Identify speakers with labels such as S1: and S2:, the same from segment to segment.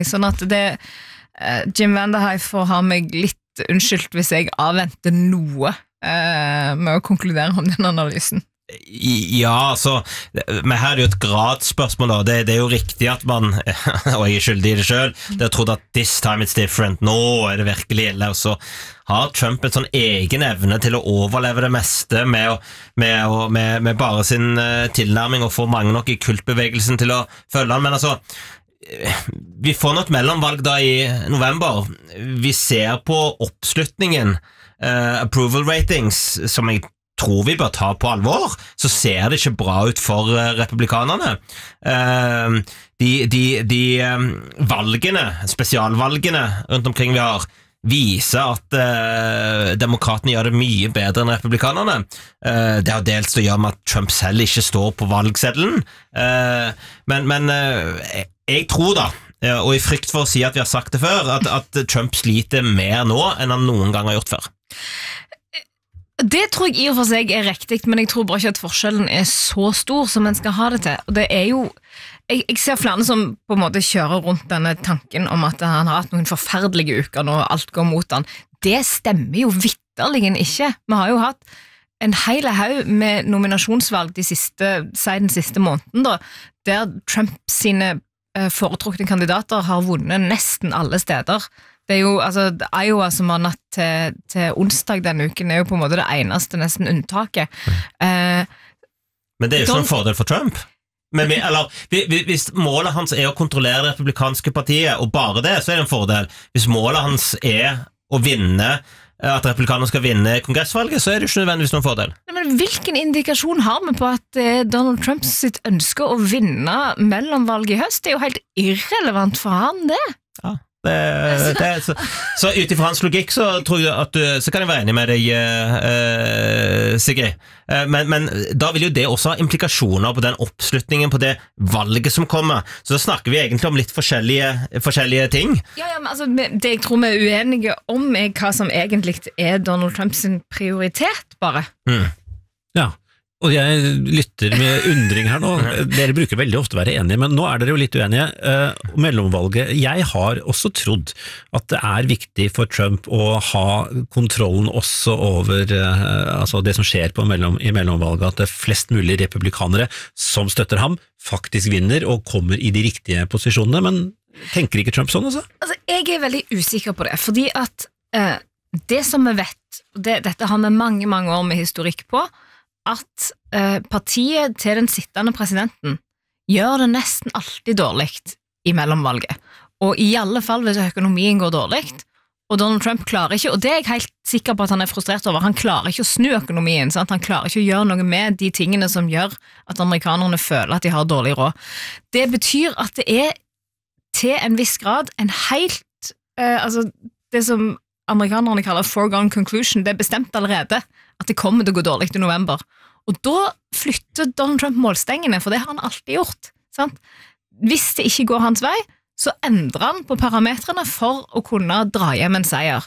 S1: Sånn at Jim Vanderhyde får ha meg litt unnskyldt hvis jeg avventer noe med å konkludere om den analysen.
S2: Ja, altså, men her jo et gradsspørsmål da. Det jo riktig at man, og jeg skyldig i det selv, det har trodd at this time it's different, nå det virkelig ille, og så har Trump en sånn egen evne til å overleve det meste med bare sin tilnærming og få mange nok i kultbevegelsen til å følge han, men altså vi får nok mellomvalg da i november. Vi ser på oppslutningen approval ratings som jeg tror vi bør ta på alvor, så ser det ikke bra ut for republikanerne. De valgene, spesialvalgene rundt omkring vi har, viser at demokratene gjør det mye bedre enn republikanerne. Det har dels å gjøre med at Trump selv ikke står på valgseddelen, men jeg tror da, og i frykt for å si at vi har sagt det før, at Trump sliter mer nå enn han noen gang har gjort før.
S1: Det tror jeg i og for seg riktig, men jeg tror bare ikke at forskjellen så stor som en skal ha det til. Og det jo, jeg ser flere som på en måte kjører rundt denne tanken om at han har hatt noen forferdelige uker når alt går mot han. Det stemmer jo vitterlig ikke. Vi har jo hatt en hel haug med nominasjonsvalg den siste måneden da, der Trump sine foretrukne kandidater har vunnet nesten alle steder. Det jo, altså, Iowa som har natt til onsdag denne uken jo på en måte det eneste nesten unntaket.
S2: Men det jo ikke noen fordel for Trump. Men hvis målet hans å kontrollere det republikanske partiet, og bare det, så det en fordel. Hvis målet hans å vinne, at republikanerne skal vinne kongressvalget, så det ikke nødvendigvis noen fordel.
S1: Men hvilken indikasjon har vi på at Donald Trump sitt ønske å vinne mellomvalget i høst? Det jo helt irrelevant for han, det.
S2: Ja. Så ut ifra hans logikk så tror jeg at så kan jeg være enig med deg Sigrid, men da vil jo det også ha implikasjoner på den oppslutningen på det valget som kommer, så da snakker vi egentlig om litt forskjellige ting.
S1: Ja, men altså, det jeg tror vi uenige om hva som egentlig Donald Trumps prioritet bare.
S3: Ja. Og jeg lytter med undring her nå. Dere bruker veldig ofte å være enige, men nå dere jo litt uenige. Mellomvalget, jeg har også trodd at det viktig for Trump å ha kontrollen også over altså det som skjer i mellomvalget, at det flest mulig republikanere som støtter ham faktisk vinner og kommer i de riktige posisjonene, men tenker ikke Trump sånn også?
S1: Altså, jeg veldig usikker på det, fordi at det som vi vet, dette har vi mange år med historikk på, at partiet til den sittende presidenten gjør det nesten alltid dårlig i mellomvalget, og i alle fall hvis økonomien går dårlig, og Donald Trump klarer ikke, og det jeg helt sikker på at han frustrert over, han klarer ikke å snu økonomien, sant? Han klarer ikke å gjøre noe med de tingene som gjør at amerikanerne føler at de har dårlig råd. Det betyr at det til en viss grad en helt, altså det som amerikanerne kaller foregone conclusion, det bestemt allerede at det kommer til å gå dårlig i november. Og da flytter Donald Trump målstengene, for det har han alltid gjort. Sant? Hvis det ikke går hans vei, så endrer han på parametrene for å kunne dra hjem en seier.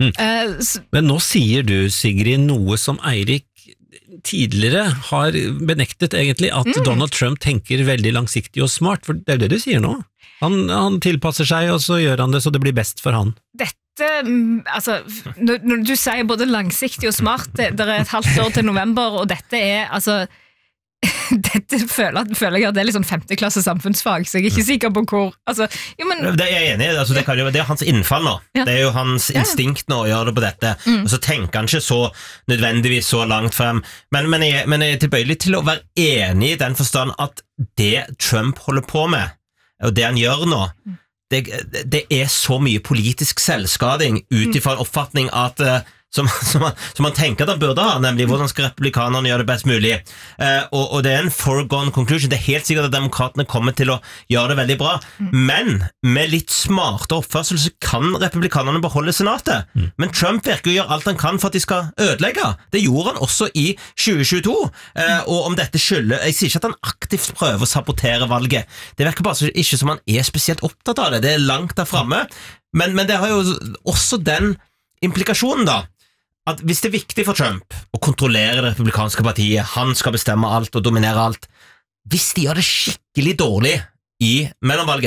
S3: Men nå sier du, Sigrid, noe som Eirik tidligere har benektet egentlig, at Donald Trump tenker veldig langsiktig og smart, for det det du sier nå. Han tilpasser seg, og så gjør han det så det blir best for han.
S1: Altså, når du sier både langsiktig og smart, det et halvt år til november, og dette altså dette føler jeg at det litt sånn 5. klasse samfunnsfag, så jeg ikke sikker på hvor altså, jo, men
S2: det jeg enig i, altså, det hans innfall nå, det jo hans instinkt nå å gjøre det på dette, og så tenker han ikke så nødvendigvis så langt frem, men jeg tilbøyelig til å være enig i den forstand at det Trump holder på med, og det han gjør nå, det så mye politisk selvskading ut ifra en oppfatning at som man tenker at han burde ha, nemlig hvordan skal republikanerne gjøre det best mulig, og det en foregone conclusion. Det helt sikkert at demokratene kommer til å gjøre det veldig bra, men med litt smarte oppførsel så kan republikanerne beholde senatet, men Trump virker å gjøre alt han kan for at de skal ødelegge. Det gjorde han også i 2022, og om dette skylder, jeg sier ikke at han aktivt prøver å sabotere valget, det virker bare ikke som han spesielt opptatt av det, det langt der fremme, men det har jo også den implikasjonen da, at hvis det viktig for Trump å kontrollere det republikanske partiet, han skal bestemme alt og dominere alt, hvis de gjør det skikkelig dårlig i mellomvalget,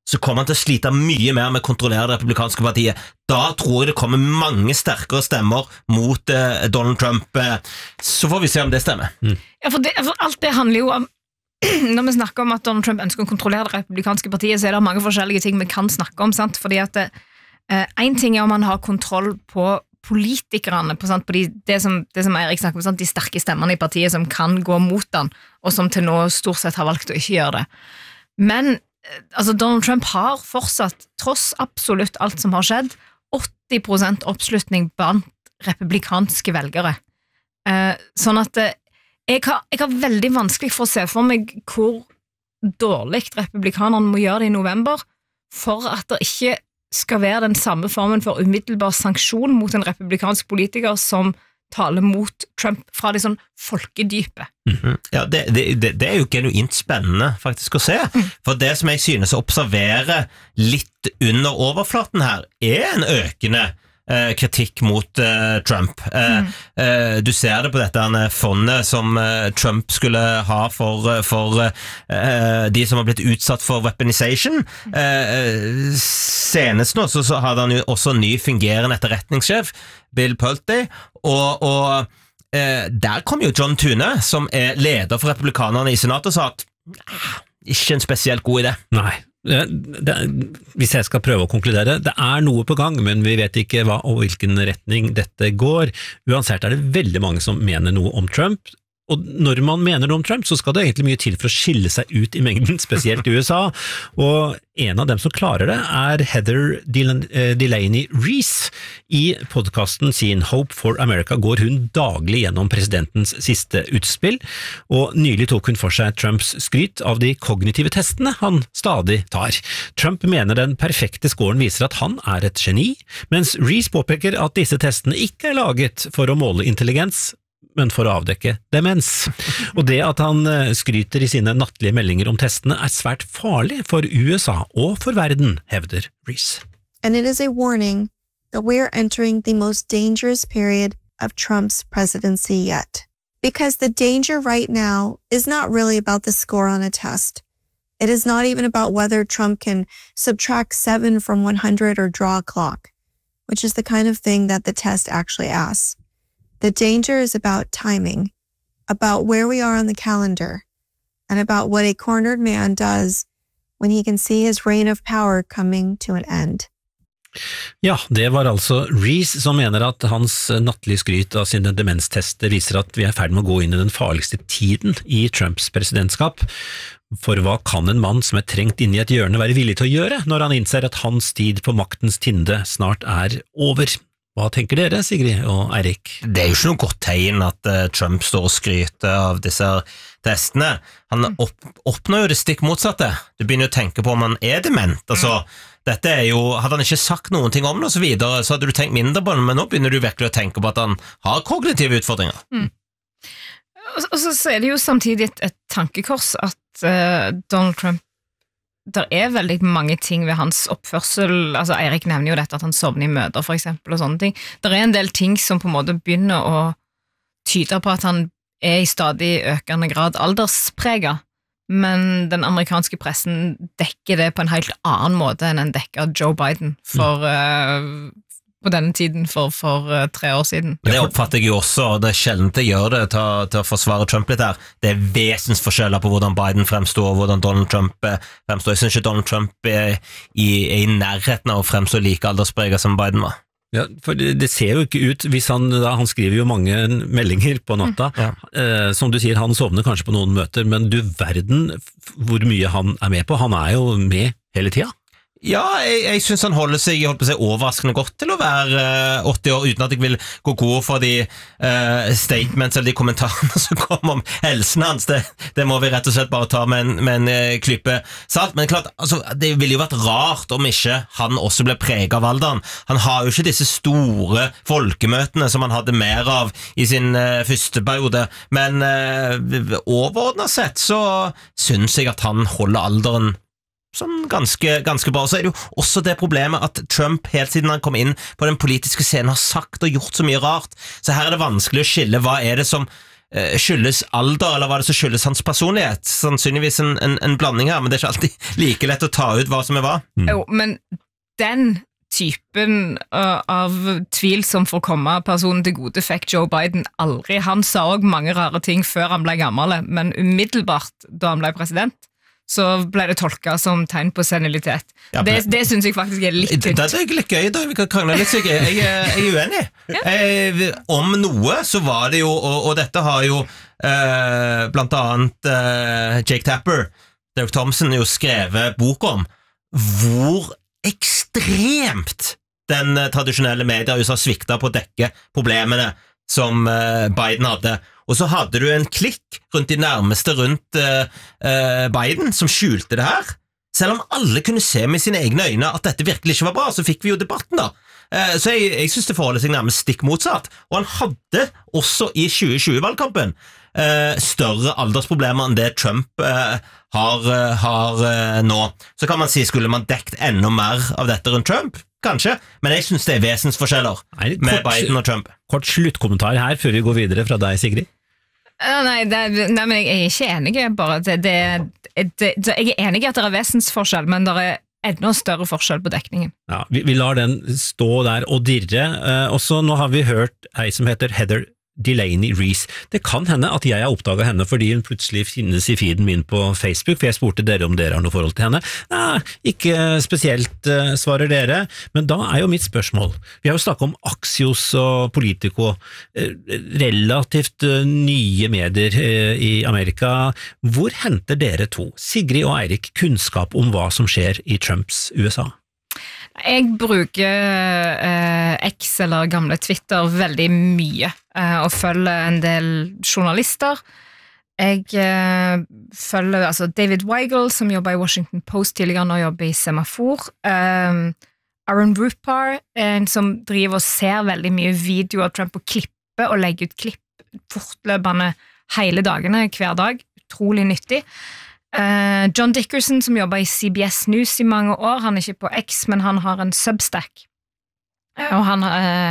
S2: så kommer han til å slite mye mer med å kontrollere det republikanske partiet. Da tror jeg det kommer mange sterkere stemmer mot Donald Trump. Så får vi se om det stemmer.
S1: Ja, for alt det handler jo om når vi snakker om at Donald Trump ønsker å kontrollere det republikanske partiet, så det mange forskjellige ting vi kan snakke om, sant? Fordi at en ting om han har kontroll på politikerne, på det som Eirik snakker om, sant? De sterke stemmene i partiet som kan gå mot han, og som til nå stort sett har valgt å ikke gjøre det. Men altså, Donald Trump har fortsatt, tross absolutt alt som har skjedd, 80% oppslutning blant republikanske velgere. Sånn at jeg har veldig vanskelig for å se for meg hvor dårlig republikanerne må gjøre det i november for at det ikke skal være den samme formen for umiddelbar sanksjon mot en republikansk politiker som taler mot Trump fra det sånn folkedype.
S2: Ja, det jo genuint spennende faktisk å se, for det som jeg synes å observere litt under overflaten her, en økende kritikk mot Trump. Du ser det på dette fondet som Trump skulle ha for de som har blitt utsatt for weaponization. Senest nå så hadde han jo også ny fungerende etterretningssjef, Bill Pulte, og der kom jo John Thune, som leder for republikanerne i senatet, og sa at ikke en spesielt god idé.
S3: Nei. Hvis jeg skal prøve å konkludere, det noe på gang, men vi vet ikke hva og hvilken retning dette går. Uansett det veldig mange som mener noe om Trump, og når man mener noe om Trump, så skal det egentlig mye til for å skille seg ut i mengden, spesielt i USA, og en av dem som klarer det Heather Delaney Reese. I podcasten sin Hope for America går hun daglig gjennom presidentens siste utspill, og nylig tok hun for seg Trumps skryt av de kognitive testene han stadig tar. Trump mener den perfekte scoren viser at han et geni, mens Reese påpeker at disse testene ikke laget for å måle intelligens, men for å avdekke demens. Og det at han skryter i sine nattlige meldinger om testene svært farlig for USA og for verden, hevder Reese.
S4: And it is a warning that we are entering the most dangerous period of Trump's presidency yet. Because the danger right now is not really about the score on a test. It is not even about whether Trump can subtract 7 from 100 or draw a clock, which is the kind of thing that the test actually asks. The danger is about timing, about where we are on the calendar, and about what a cornered man does when he can see his reign of power coming to an end.
S3: Ja, det var altså Reese som mener at hans nattlige skryt av sine demenstester viser at vi ferd med å gå inn i den farligste tiden i Trumps presidentskap. For hva kan en mann som trengt inn i et hjørne være villig til å gjøre når han innser at hans tid på maktens tinde snart over? Hva tenker dere, Sigrid og Eirik?
S2: Det jo ikke noe godt tegn at Trump står og skryter av disse testene. Han oppnår jo det stikk motsatte. Du begynner å tenke på om han dement. Altså, dette jo, hadde han ikke sagt noen ting om det og så videre, så hadde du tenkt mindre på det, men nå begynner du virkelig å tenke på at han har kognitive utfordringer.
S1: Og så det jo samtidig et tankekors at Donald Trump der veldig mange ting ved hans oppførsel, altså Eirik nevner jo dette at han sovner i møter for eksempel og sånne ting. Der en del ting som på en måte begynner å tyde på at han i stadig økende grad alderspreget, men den amerikanske pressen dekker det på en helt annen måte enn en dekker Joe Biden på denne tiden for 3 år siden.
S2: Men det oppfatter jeg jo også, og det sjelden jeg gjør det til å forsvare Trump litt her. Det vesensforskjeller på hvordan Biden fremstår og hvordan Donald Trump fremstår. Jeg synes ikke Donald Trump i nærheten av å fremstå like alderspreget som Biden var.
S3: Ja, for det ser jo ikke ut, hvis han skriver jo mange meldinger på natta, som du sier, han sovner kanskje på noen møter, men du verden hvor mye han med på, han jo med hele tida.
S2: Ja, jeg synes han holder seg overraskende godt til å være 80 år, uten at jeg vil gå god for de statements eller de kommentarene som kommer om helsen hans. Det må vi rett og slett bare ta med en klype salt. Men klart, altså, det ville jo vært rart om ikke han også ble preget av alderen. Han har jo ikke disse store folkemøtene som han hadde mer av i sin første periode, men overordnet sett så synes jeg at han holder alderen sånn ganske bra. Så det jo også det problemet at Trump helt siden han kom inn på den politiske scenen har sagt og gjort så mye rart, så her det vanskelig å skille hva det som skyldes alder, eller var det så skyldes hans personlighet? Sannsynligvis en blanding her, men det er ikke alltid like lett å ta ut hva som er hva.
S1: Jo, men den typen av tvil som får komme personen til gode fikk Joe Biden aldri. Han sa også mange rare ting før han ble gammel, men umiddelbart da han ble president, så ble det tolket som tegn på senilitet.
S2: Ja,
S1: det synes jeg faktisk er litt tynt.
S2: Det er litt gøy da, vi kan krangle litt, så jeg er uenig. Ja. Om noe så var det jo, og dette har jo blant annet Jake Tapper, Derek Thompson jo skrevet bok om, hvor ekstremt den tradisjonelle media i USA svikta på å dekke problemene som Biden hadde. Og så hadde du en klikk rundt de nærmeste rundt Biden som skjulte det her. Selv om alle kunne se med sine egne øyne at dette virkelig ikke var bra, så fikk vi jo debatten da. Så jeg synes det forholder seg nærmest stikk motsatt. Og han hadde også i 2020-valgkampen større aldersproblemer enn det Trump har nå. Så kan man si, skulle man dekt enda mer av dette rundt Trump? Kanskje, men jeg synes det er vesensforskjeller med Biden og Trump.
S3: Kort sluttkommentar her før vi går videre fra deg, Sigrid.
S1: Nei, men jeg er ikke enig, bare jeg er enig i at det er vesensforskjell, men det er enda større forskjell på dekningen.
S3: Ja, vi lar den stå der og dirre, og så nå har vi hørt ei som heter Heather Delaney Reese. Det kan hende at jeg har oppdaget henne fordi hun plutselig finnes i feeden min på Facebook, for jeg spurte dere om dere har noe forhold til henne. Nei, ikke spesielt, svarer dere, men da er jo mitt spørsmål. Vi har jo snakket om Axios og Politico, relativt nye medier i Amerika. Hvor henter dere to, Sigrid og Eirik, kunnskap om hva som skjer i Trumps USA?
S1: Jeg bruker X eller gamle Twitter veldig mye og følger en del journalister. Jeg følger David Weigel, som jobber i Washington Post tidligere, nå jobber i Semafor. Aaron Rupar, en som driver og ser veldig mye video av Trump og klipper og legger ut klipp fortløpende hele dagene, hver dag. Utrolig nyttig. John Dickerson, som jobber i CBS News i mange år, han er ikke på X, men han har en Substack. Og han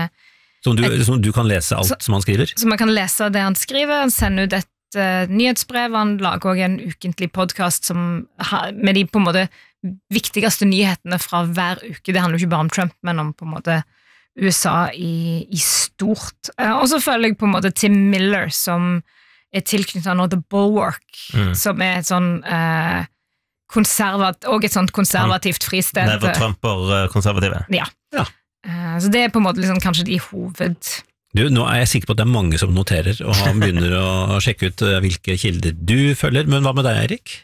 S3: som du kan lese alt som han skriver?
S1: Så man kan lese det han skriver, han sender ut et nyhetsbrev, han lager også en ukentlig podcast med de på en måte viktigste nyhetene fra hver uke. Det handler jo ikke bare om Trump, men om på en måte USA i stort. Og så føler jeg på en måte Tim Miller, som er tilknyttet nå The Bulwark, som er et sånn konservativt fristed.
S2: Never Trumper-konservative.
S1: Ja. Så det er på en måte liksom kanskje de hoved...
S3: Nå er jeg sikker på at det er mange som noterer, og han begynner å sjekke ut hvilke kilder du følger, men hva med deg, Eirik?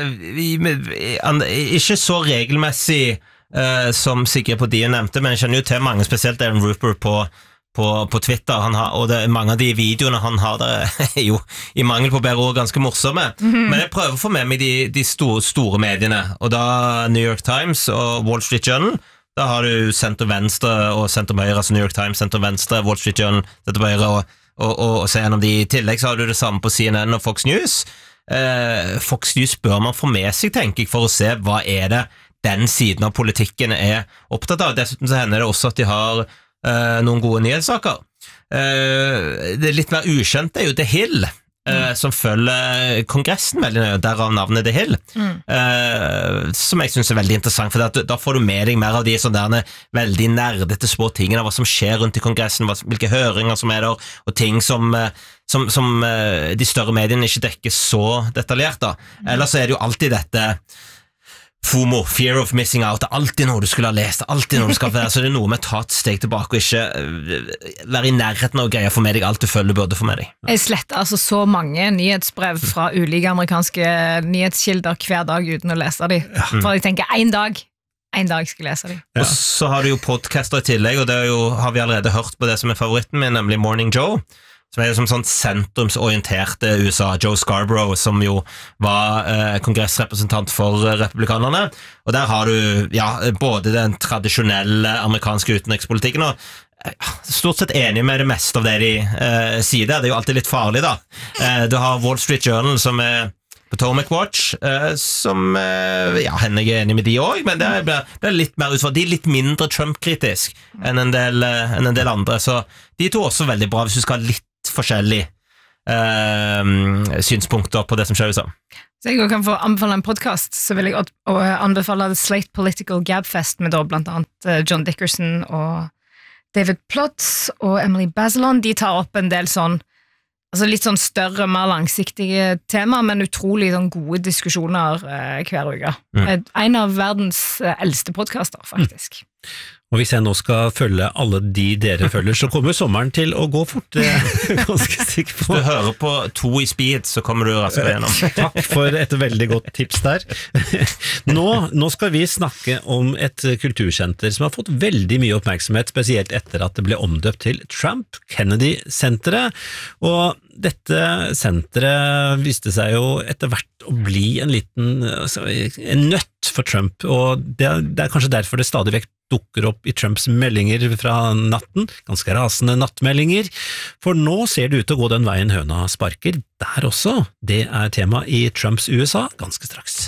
S2: Ikke så regelmessig som Sigrid på de nevnte, men jeg kjenner jo til mange, spesielt Aaron Rupar på Twitter, og mange av de videoene han har der er jo i mangel på bedre ord ganske morsomme, men jeg prøver å få med meg de store mediene, og da New York Times og Wall Street Journal, da har du senter-venstre og senter-høyre, altså New York Times, senter-venstre, Wall Street Journal, senter-høyre, og se gjennom de. I tillegg så har du det samme på CNN og Fox News. Fox News bør man få med seg, tenker jeg, for å se hva er det den siden av politikken er opptatt av. Dessuten så hender det også at de har noen gode nyhetssaker. Det litt mer ukjente er jo The Hill, som følger kongressen veldig nøye, derav navnet The Hill, som jeg synes er veldig interessant, for da får du med deg mer av de sånne veldig nerdete små tingene, hva som skjer rundt i kongressen, hvilke høringer som er der, og ting som de større mediene ikke dekker så detaljert da. Ellers så er det jo alltid dette FOMO, fear of missing out, det er alltid noe du skulle ha lest, alltid noe du skal være, så det er noe med å ta et steg tilbake og ikke være i nærheten og greie å få med deg alt du føler du burde få med deg.
S1: Jeg sletter så mange nyhetsbrev fra ulike amerikanske nyhetskilder hver dag uten å lese dem, for jeg tenker en dag skal jeg lese dem.
S2: Og så har du jo podcaster i tillegg, og det har vi allerede hørt på det som er favoritten min, nemlig Morning Joe, som er jo som sånn sentrumsorienterte USA, Joe Scarborough, som jo var kongressrepresentant for republikanerne, og der har du både den tradisjonelle amerikanske utenrikspolitikken og stort sett enig med det meste av det de sier der. Det er jo alltid litt farlig da. Du har Wall Street Journal som er Potomac Watch, som henne er enig med de også, men det blir litt mer utfordrende. De er litt mindre Trump-kritisk enn en del andre, så de to er også veldig bra hvis du skal ha litt forskjellig synspunkter på det som skjer i USA.
S1: Så jeg kan få anbefale en podcast, så vil jeg anbefale The Slate Political Gabfest med da blant annet John Dickerson og David Plotz og Emily Bazelon. De tar opp en del sånn, altså litt sånn større, mer langsiktige tema, men utrolig sånn gode diskusjoner hver uke. En av verdens eldste podcaster, faktisk.
S3: Og hvis jeg nå skal følge alle de dere følger, så kommer sommeren til å gå fort, det er jeg ganske sikker på.
S2: Hvis du hører på 2 i speed, så kommer du raskere gjennom.
S3: Takk for et veldig godt tips der. Nå skal vi snakke om et kultursenter som har fått veldig mye oppmerksomhet, spesielt etter at det ble omdøpt til Trump Kennedy-senteret, og dette senteret viste seg jo etter hvert å bli en nøtt for Trump, og det er kanskje derfor det stadig vekk dukker opp i Trumps meldinger fra natten, ganske rasende nattmeldinger, for nå ser det ut til å gå den veien høna sparker der også. Det er tema i Trumps USA ganske straks.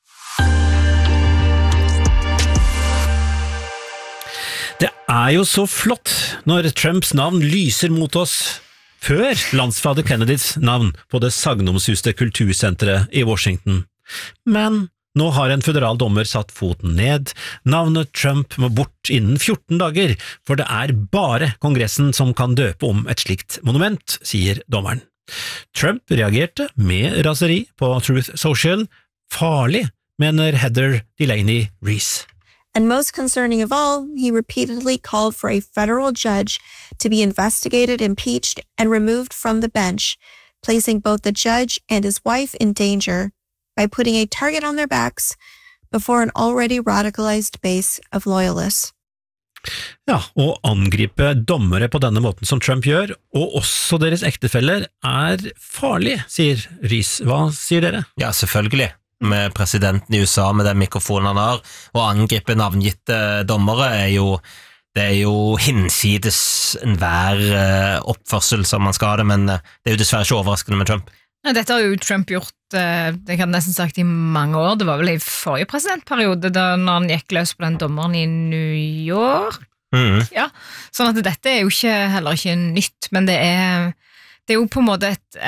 S3: Det er jo så flott når Trumps navn lyser mot oss før landsfader Kennedys navn på det sagnomsuste kultursenteret i Washington. Men nå har en føderal dommer satt foten ned. Navnet Trump må bort innen 14 dager, for det er bare Kongressen som kan døpe om et slikt monument, sier dommeren. Trump reagerte med raseri på Truth Social. Farlig, mener Heather Delaney Reese.
S4: And most concerning of all, he repeatedly called for a federal judge to be investigated, impeached, and removed from the bench, placing both the judge and his wife in danger by putting a target on their backs before an already radicalized base of loyalists.
S3: Ja, å angripe dommere på denne måten som Trump gjør, og også deres ektefeller, er farlig, sier Reese. Hva sier dere?
S2: Ja, selvfølgelig. Med presidenten i USA, med den mikrofonen han har, å angripe navngitte dommere det er jo hinsides enhver oppførsel som man skal ha det, men det er jo dessverre ikke overraskende med Trump.
S1: Dette har jo Trump gjort, jeg hadde nesten sagt i mange år, det var vel i forrige presidentperiode, når han gikk løs på den dommeren i New York. Ja, sånn at dette er jo heller ikke nytt, men det er jo på en måte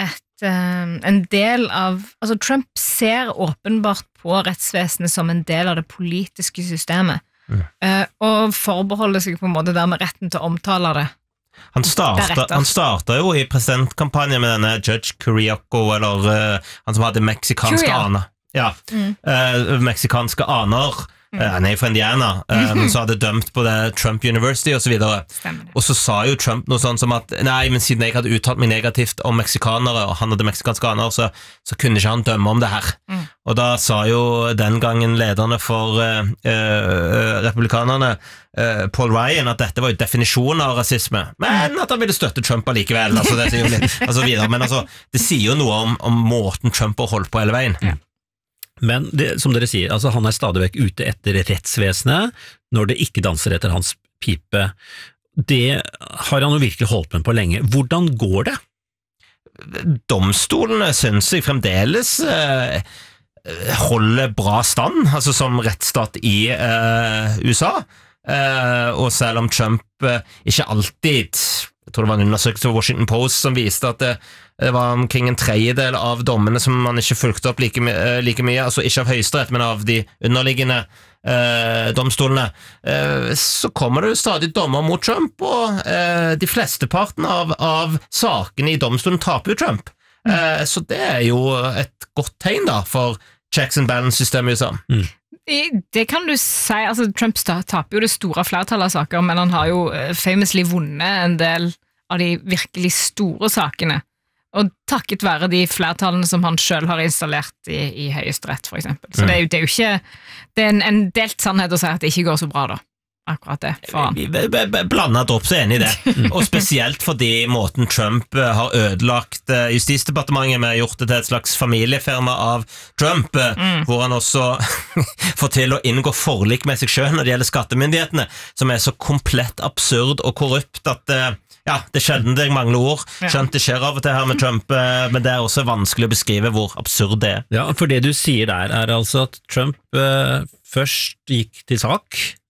S1: en del av, altså Trump ser åpenbart på rettsvesenet som en del av det politiske systemet, og forbeholder seg på en måte der med retten til å omtale det.
S2: Han startet jo i presidentkampanjen med denne Judge Kiriakou, eller han som hadde meksikanske aner. Ja, meksikanske aner. Han er fra Indiana, men så hadde dømt på det Trump University og så videre. Og så sa jo Trump noe sånn som at nei, men siden jeg hadde uttalt meg negativt om meksikanere, og han hadde meksikanske aner, så kunne ikke han dømme om det her. Og da sa jo den gangen lederne for republikanerne, Paul Ryan, at dette var jo definisjonen av rasisme, men at han ville støtte Trump allikevel, altså det sier jo litt, altså videre. Men altså, det sier jo noe om måten Trump har holdt på hele veien.
S3: Men det, som dere sier, altså han er stadig vekk ute etter rettsvesenet når det ikke danser etter hans pipe. Det har han jo virkelig holdt på lenge. Hvordan går det? Domstolene synes jeg fremdeles holder bra stand, altså som rettsstat i USA. Og selv om Trump ikke alltid, jeg tror det var en undersøkelse av Washington Post som viste at det var omkring en tredjedel av dommene som man ikke fulgte opp like mye, altså ikke av Høyesterett, men av de underliggende domstolene, så kommer det jo stadig dommer mot Trump, og de flesteparten av sakene i domstolen taper jo Trump. Så det er jo et godt tegn da, for checks and balance-systemet i USA.
S1: Det kan du si, altså Trump taper jo det store flertallet av saker, men han har jo famously vunnet en del av de virkelig store sakene, og takket være de flertallene som han selv har installert i Høyesterett, for eksempel. Så det er jo ikke, det er en delt sannhet å si at det ikke går så bra da, akkurat det, for han.
S2: Blandet opp, så enig i det, og spesielt fordi måten Trump har ødelagt Justisdepartementet med, gjort det til et slags familiefirma av Trump, hvor han også får til å inngå forlik med seg selv når det gjelder skattemyndighetene, som er så komplett absurd og korrupt at ja, det er sjelden jeg mangler ord. Skjønt det skjer av og til her med Trump, men det er også vanskelig å beskrive hvor absurd det er.
S3: Ja, for det du sier der er altså at Trump først gikk til sak,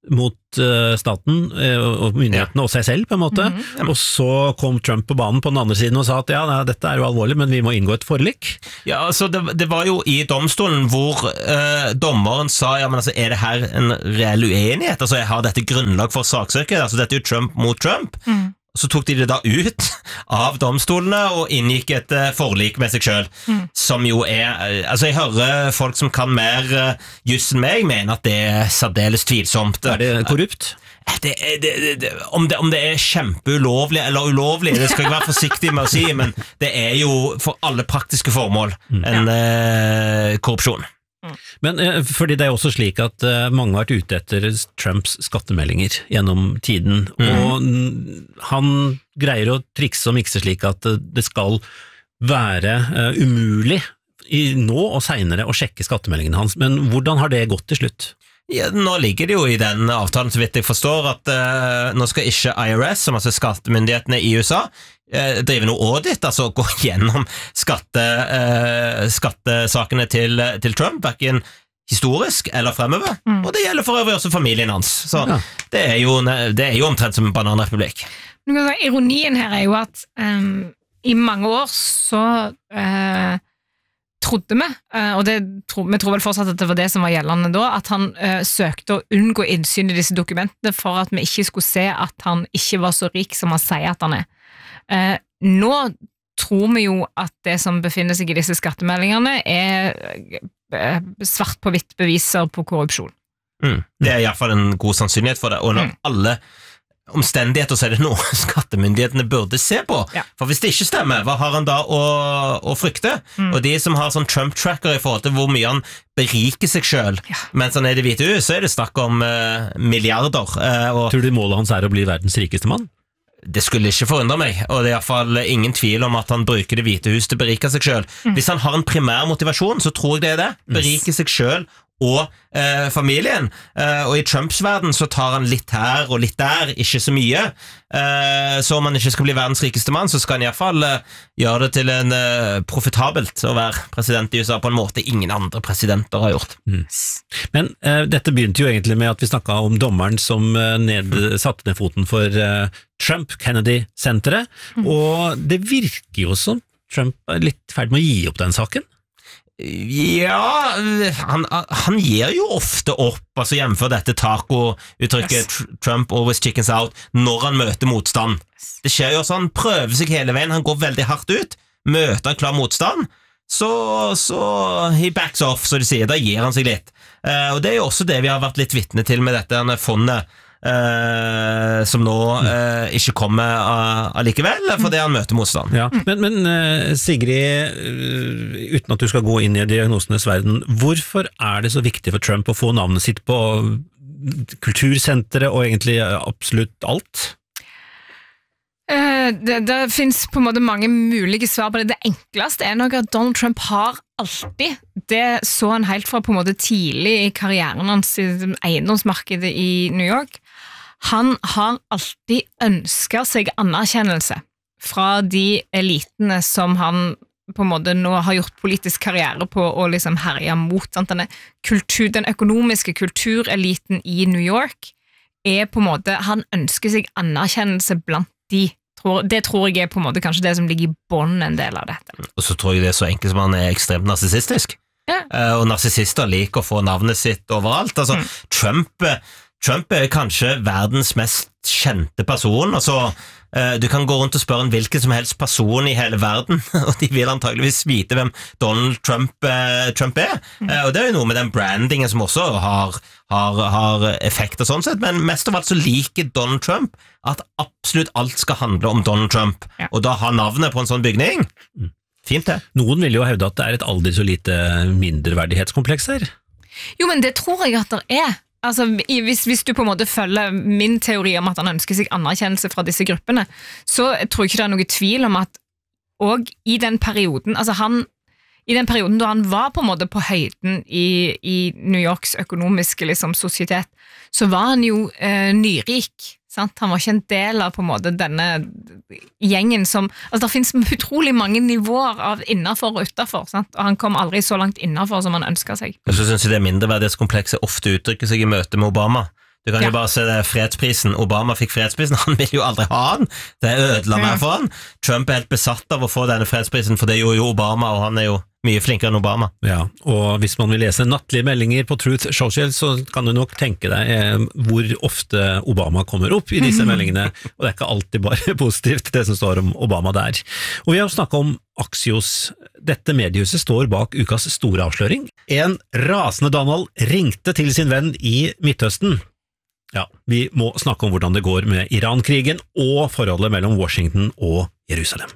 S3: mot staten og myndighetene og seg selv på en måte, og så kom Trump på banen på den andre siden og sa at nei, dette er jo alvorlig, men vi må inngå et forlik.
S2: Ja, altså det var jo i domstolen hvor dommeren sa, ja, men altså, er det her en reell uenighet? Altså, jeg har dette grunnlag for saksøket, altså dette er jo Trump mot Trump. Så tok de det da ut av domstolene og inngikk et forlik med seg selv, som jo altså jeg hører folk som kan mer just enn meg, mener at det er særdeles tvilsomt.
S3: Er det korrupt?
S2: Om det er kjempeulovlig eller ulovlig, det skal jeg være forsiktig med å si, men det er jo for alle praktiske formål en korrupsjon.
S3: Men fordi det er også slik at mange har vært ute etter Trumps skattemeldinger gjennom tiden, og han greier å trikse og mikse slik at det skal være umulig nå og senere å sjekke skattemeldingen hans, men hvordan har det gått til slutt?
S2: Ja, nå ligger det jo i den avtalen, så vidt jeg forstår, at nå skal ikke IRS, som altså skattemyndighetene i USA, drive noe audit, altså gå gjennom skattesakene til Trump, hverken historisk eller fremover, og det gjelder for øvrig også familien hans, så det er jo omtrent som en bananrepublikk.
S1: Ironien her er jo at i mange år så trodde vi, og vi tror vel fortsatt at det var det som var gjeldende da, at han søkte å unngå innsyn i disse dokumentene for at vi ikke skulle se at han ikke var så rik som han sier at han er. Nå tror vi jo at det som befinner seg i disse skattemeldingene er svart på hvitt beviser på korrupsjon.
S2: Det er i hvert fall en god sannsynlighet for det, og når alle omstendigheter så er det noe skattemyndighetene burde se på, for hvis det ikke stemmer, hva har han da å frykte? Og de som har sånn Trump-tracker i forhold til hvor mye han beriker seg selv, mens han er i Det hvite hus, så er det snakk om milliarder.
S3: Tror du målet hans er å bli verdens rikeste mann?
S2: Det skulle ikke forundre meg, og det er i hvert fall ingen tvil om at han bruker Det hvite hus til å berike seg selv. Hvis han har en primær motivasjon, så tror jeg det er det. Berike seg selv og familien, og i Trumps verden så tar han litt her og litt der, ikke så mye, så om han ikke skal bli verdens rikeste mann, så skal han i hvert fall gjøre det til en profitabelt å være president i USA på en måte ingen andre presidenter har gjort.
S3: Men dette begynte jo egentlig med at vi snakket om dommeren som satte ned foten for Trump-Kennedy-senteret, og det virker jo som Trump er litt ferdig med å gi opp den saken.
S2: Ja, han gir jo ofte opp, altså jevnfør dette taco-uttrykket Trump always chickens out, når han møter motstand. Det skjer jo også, han prøver seg hele veien, han går veldig hardt ut, møter en klar motstand, så he backs off, så de sier, da gir han seg litt. Og det er jo også det vi har vært litt vitne til med dette fondet, som nå ikke kommer allikevel, fordi han møter motstand.
S3: Ja. Men Sigrid, uten at du skal gå inn i diagnosenes verden, hvorfor er det så viktig for Trump å få navnet sitt på kultursenteret og egentlig absolutt alt?
S1: Det finnes på en måte mange mulige svar på det. Det enkleste er nok at Donald Trump har alltid, det så han helt fra på en måte tidlig i karrieren hans i eiendomsmarkedet i New York, han har alltid ønsket seg anerkjennelse fra de elitene som han på en måte nå har gjort politisk karriere på og liksom herja mot. Den økonomiske kultureliten i New York er på en måte, han ønsker seg anerkjennelse blant de. Det tror jeg er på en måte kanskje det som ligger i bånd en del av dette.
S2: Og så tror jeg det er så enkelt som han er ekstremt narsissistisk. Og narsissister liker å få navnet sitt overalt. Altså, Trump er kanskje verdens mest kjente person, altså du kan gå rundt og spørre en hvilken som helst person i hele verden, og de vil antageligvis vite hvem Donald Trump er, og det er jo noe med den brandingen som også har effekt og sånn sett, men mest av alt så liker Donald Trump at absolutt alt skal handle om Donald Trump, og da ha navnet på en sånn bygning. Fint det.
S3: Noen vil jo hevde at det er et aldri så lite mindreverdighetskompleks her.
S1: Jo, men det tror jeg at det er. Altså, hvis du på en måte følger min teori om at han ønsker seg anerkjennelse fra disse gruppene, så tror jeg ikke det er noe tvil om at og i den perioden, i den perioden da han var på en måte på høyden i New Yorks økonomiske liksom, sosietet, så var han jo nyrik. Sant? Han var ikke en del av på en måte denne gjengen som, altså det finnes utrolig mange nivåer av innenfor og utenfor, sant? Og han kom aldri så langt innenfor som han ønsket seg.
S2: Så synes jeg det mindreverdighetskomplekset ofte uttrykker seg i møte med Obama. Du kan jo bare se det fredsprisen. Obama fikk fredsprisen, han vil jo aldri ha den. Det ødela mer for han. Trump er helt besatt av å få denne fredsprisen, for det gjorde jo Obama, og han er jo mye flinkere enn Obama.
S3: Ja, og hvis man vil lese nattlige meldinger på Truth Social, så kan du nok tenke deg hvor ofte Obama kommer opp i disse meldingene, og det er ikke alltid bare positivt det som står om Obama der. Og vi har snakket om Axios. Dette mediehuset står bak ukas store avsløring. En rasende Donald ringte til sin venn i Midtøsten. Ja, vi må snakke om hvordan det går med Iran-krigen og forholdet mellom Washington og Jerusalem.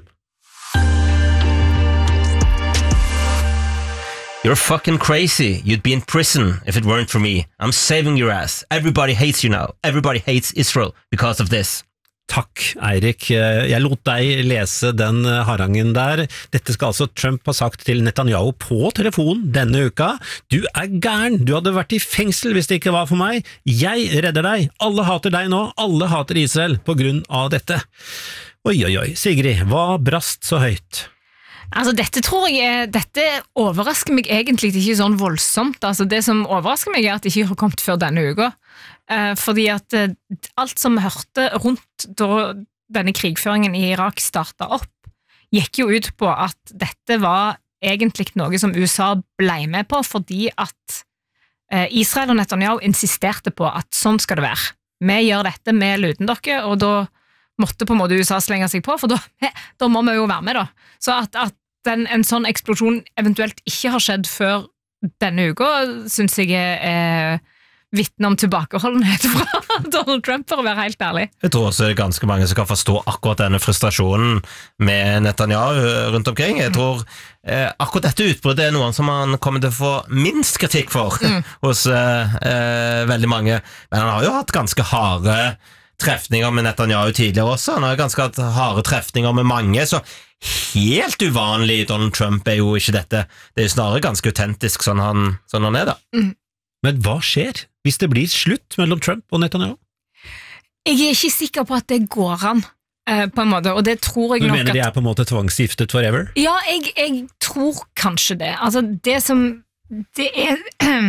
S2: You're fucking crazy. You'd be in prison if it weren't for me. I'm saving your ass. Everybody hates you now. Everybody hates Israel because of this.
S3: Takk, Eirik. Jeg lot deg lese den harangen der. Dette skal altså Trump ha sagt til Netanyahu på telefon denne uka. Du er gæren. Du hadde vært i fengsel hvis det ikke var for meg. Jeg redder deg. Alle hater deg nå. Alle hater Israel på grunn av dette. Oi, oi, oi. Sigrid, hva brast så høyt?
S1: Altså dette overrasker meg egentlig ikke sånn voldsomt. Altså det som overrasker meg at det ikke har kommet før denne uka. Fordi at alt som vi hørte rundt da denne krigføringen i Irak startet opp, gikk jo ut på at dette var egentlig noe som USA ble med på, fordi at Israel og Netanyahu insisterte på at sånn skal det være. Vi gjør dette med luten dere, og da måtte på en måte USA slenge seg på, for da må vi jo være med da. Så at en sånn eksplosjon eventuelt ikke har skjedd før denne uka, synes jeg er vitne om tilbakeholdenhet fra Donald Trump, for å være helt ærlig.
S2: Jeg tror også det er ganske mange som kan forstå akkurat denne frustrasjonen med Netanyahu rundt omkring. Jeg tror akkurat dette utbruddet er noe som han kommer til å få minst kritikk for hos veldig mange. Men han har jo hatt ganske harde trefninger med Netanyahu tidligere også. Han har ganske hatt harde trefninger med mange, så helt uvanlig Donald Trump er jo ikke dette. Det er jo snarere ganske autentisk sånn han er da.
S3: Men hva skjer hvis det blir slutt mellom Trump og Netanyahu?
S1: Jeg er ikke sikker på at det går an, på en måte, og det tror jeg
S3: nok at...
S1: Du
S3: mener de er på en måte tvangsgiftet forever?
S1: Ja, jeg tror kanskje det. Altså, det er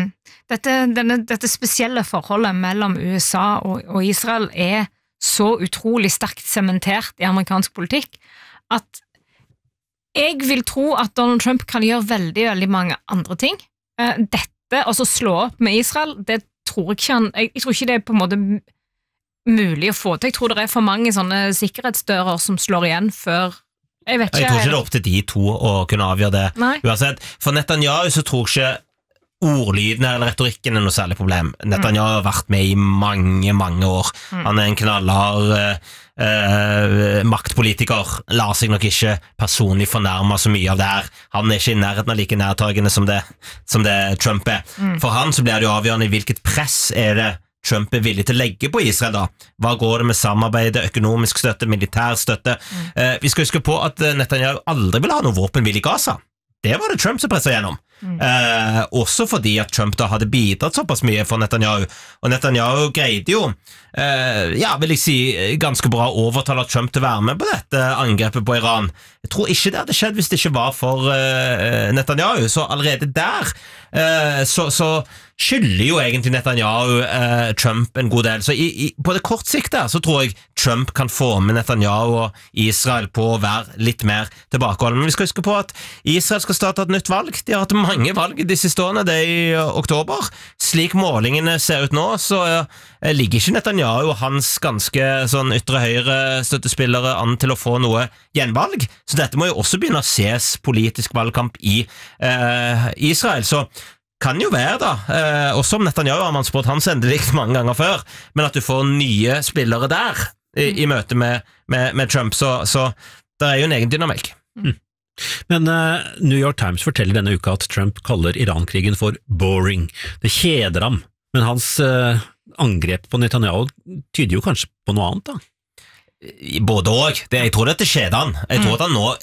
S1: dette spesielle forholdet mellom USA og Israel er så utrolig sterkt sementert i amerikansk politikk at jeg vil tro at Donald Trump kan gjøre veldig, veldig mange andre ting. Dette, altså slå opp med Israel, det tror jeg tror ikke det er på en måte mulig å få til. Jeg tror det er for mange sånne sikkerhetsdører som slår igjen før jeg vet ikke.
S2: Jeg tror ikke det er opp til de to å kunne avgjøre det.
S1: Nei.
S2: Uansett, for Netanyahu så tror ikke ordlyden eller retorikken er noe særlig problem. Netanyahu har vært med i mange, mange år. Han er en knallhard maktpolitiker, lar seg nok ikke personlig fornærme så mye av det her. Han er ikke i nærheten av like nærtagende som det Trump er. For han så blir det jo avgjørende i hvilket press er det Trump er villig til å legge på Israel da. Hva går det med samarbeidet, økonomisk støtte, militær støtte? Vi skal huske på at Netanyahu aldri vil ha noe våpenhvile i Gaza. Det var det Trump som presset gjennom. Også fordi at Trump da hadde bidratt såpass mye for Netanyahu, og Netanyahu greide jo vil jeg si ganske bra å overtale Trump til å være med på dette angrepet på Iran. Jeg tror ikke det hadde skjedd hvis det ikke var for Netanyahu, så allerede der så skylder jo egentlig Netanyahu Trump en god del, så på det kort sikt der, så tror jeg Trump kan få med Netanyahu og Israel på å være litt mer tilbakeholden. Men vi skal huske på at Israel skal starte et nytt valg. De har hatt mange valg de siste årene, det er i oktober. Slik målingene ser ut nå, så ligger ikke Netanyahu og hans ganske sånn ytre høyre støttespillere an til å få noe gjenvalg, så dette må jo også begynne å ses politisk valgkamp i Israel, så kan jo være da, også om Netanyahu har man spurt hans endelig mange ganger før, men at du får nye spillere der i møte med Trump, så det er jo en egen dynamikk.
S3: Men New York Times forteller denne uka at Trump kaller Iran-krigen for boring. Det kjeder ham, men hans angrep på Netanyahu tyder jo kanskje på noe annet da?
S2: Både og. Jeg tror dette skjeder han. Jeg tror at han nå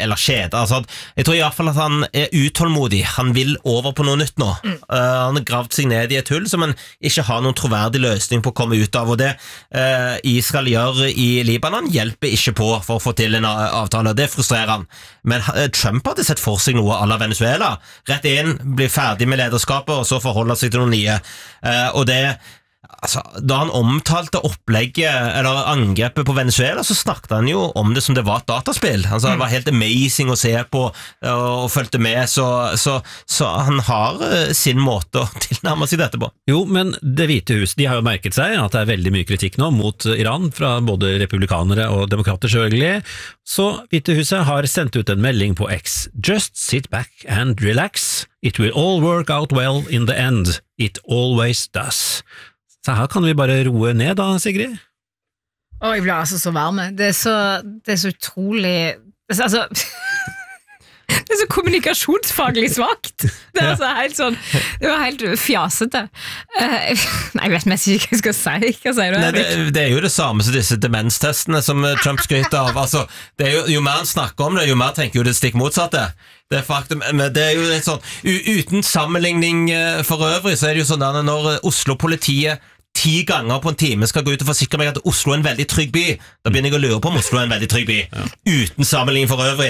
S2: jeg tror i hvert fall at han er utålmodig. Han vil over på noe nytt nå. Han har gravd seg ned i et hull som han ikke har noen troverdig løsning på å komme ut av, og det Israel gjør i Libanon hjelper ikke på for å få til en avtale. Det frustrerer han. Men Trump hadde sett for seg noe à la Venezuela. Rett inn, bli ferdig med lederskapet, og så forholde seg til noe nye. Og det Altså, da han omtalte opplegget, eller angrepet på Venezuela, så snakket han jo om det som det var et dataspill. Altså, det var helt amazing å se på og følte med, så han har sin måte å tilnærme seg dette på.
S3: Jo, men Det hvite hus, de har jo merket seg at det er veldig mye kritikk nå mot Iran, fra både republikanere og demokrater selvfølgelig, så hvite huset har sendt ut en melding på X. Just sit back and relax. It will all work out well in the end. It always does. Så her kan vi bare roe ned da, Sigrid?
S1: Jeg blir altså så varme. Det er så utrolig altså, det er så kommunikasjonsfaglig svagt. Det er altså helt sånn, det var helt fjasete. Nei, jeg vet mest ikke hva jeg skal si. Hva sier du?
S2: Nei, det er jo det samme som disse demenstestene som Trump skryter av. Altså, det er jo mer han snakker om det, jo mer tenker jo det stikk motsatte. Det er faktum, men det er jo litt sånn, uten sammenligning for øvrig, så er det jo sånn at når Oslo-politiet 10 ganger på en time skal gå ut og forsikre meg at Oslo er en veldig trygg by, da begynner jeg å lure på om Oslo er en veldig trygg by, uten sammenligning for øvrig.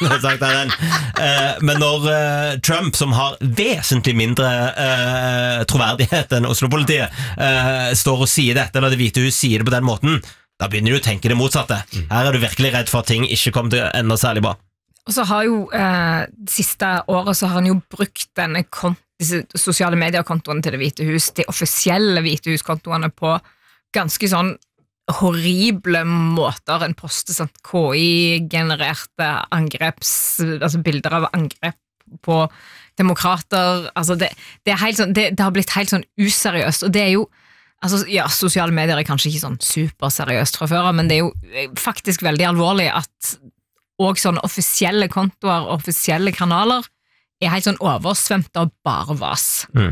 S2: Men når Trump, som har vesentlig mindre troverdighet enn Oslo-politiet, står og sier dette, eller Det hvite hus sier det på den måten, da begynner du å tenke det motsatte. Her er du virkelig redd for at ting ikke kommer til enda særlig bra.
S1: Og så har jo siste året så har han jo brukt disse sosiale mediekontoene til Det hvite hus, de offisielle hvite huskontoene på ganske sånn horrible måter. En poster sånn KI-genererte altså bilder av angrep på demokrater. Altså det er helt sånn, det har blitt helt sånn useriøst, og det er jo altså, ja, sosiale medier er kanskje ikke sånn superseriøst fra før, men det er jo faktisk veldig alvorlig at og sånne offisielle kontoer og offisielle kanaler er helt sånn oversvømt av bare vas.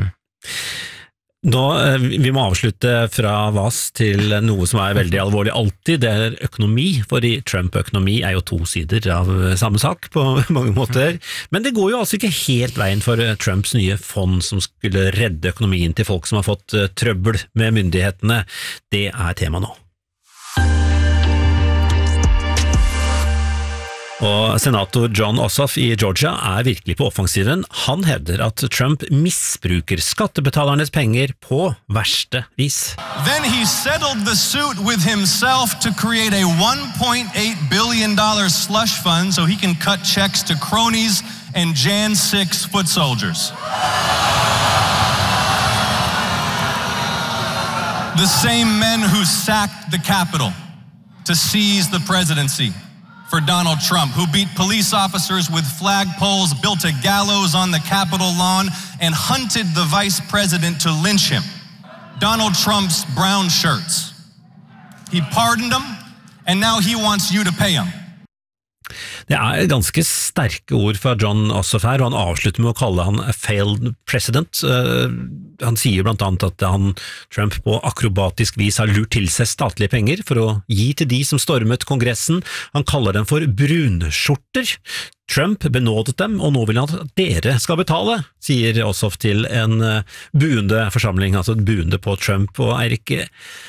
S3: Nå, vi må avslutte fra vas til noe som er veldig alvorlig alltid, det er økonomi, for i Trump-økonomi er jo 2 sider av samme sak på mange måter, men det går jo altså ikke helt veien for Trumps nye fond som skulle redde økonomien til folk som har fått trøbbel med myndighetene. Det er tema nå. Og senator Jon Ossoff i Georgia er virkelig på offensiven. Han hevder at Trump misbruker skattebetalernes penger på verste vis.
S5: Then he settled the suit with himself to create a $1.8 billion slush fund so he can cut checks to cronies and Jan 6 foot soldiers. The same men who sacked the Capitol to seize the presidency. For Donald Trump, who beat police officers with flagpoles, built a gallows on the Capitol lawn, and hunted the vice president to lynch him. Donald Trump's brown shirts. He pardoned them, and now he wants you to pay him.
S3: Det er ganske sterke ord fra Jon Ossoff her, og han avslutter med å kalle han a failed president. Han sier blant annet at Trump på akrobatisk vis har lurt til seg statlige penger for å gi til de som stormet kongressen. Han kaller dem for brunskjorter. Trump benådet dem, og nå vil han at dere skal betale, sier Ossoff til en buende forsamling, altså buende på Trump. Og Eirik,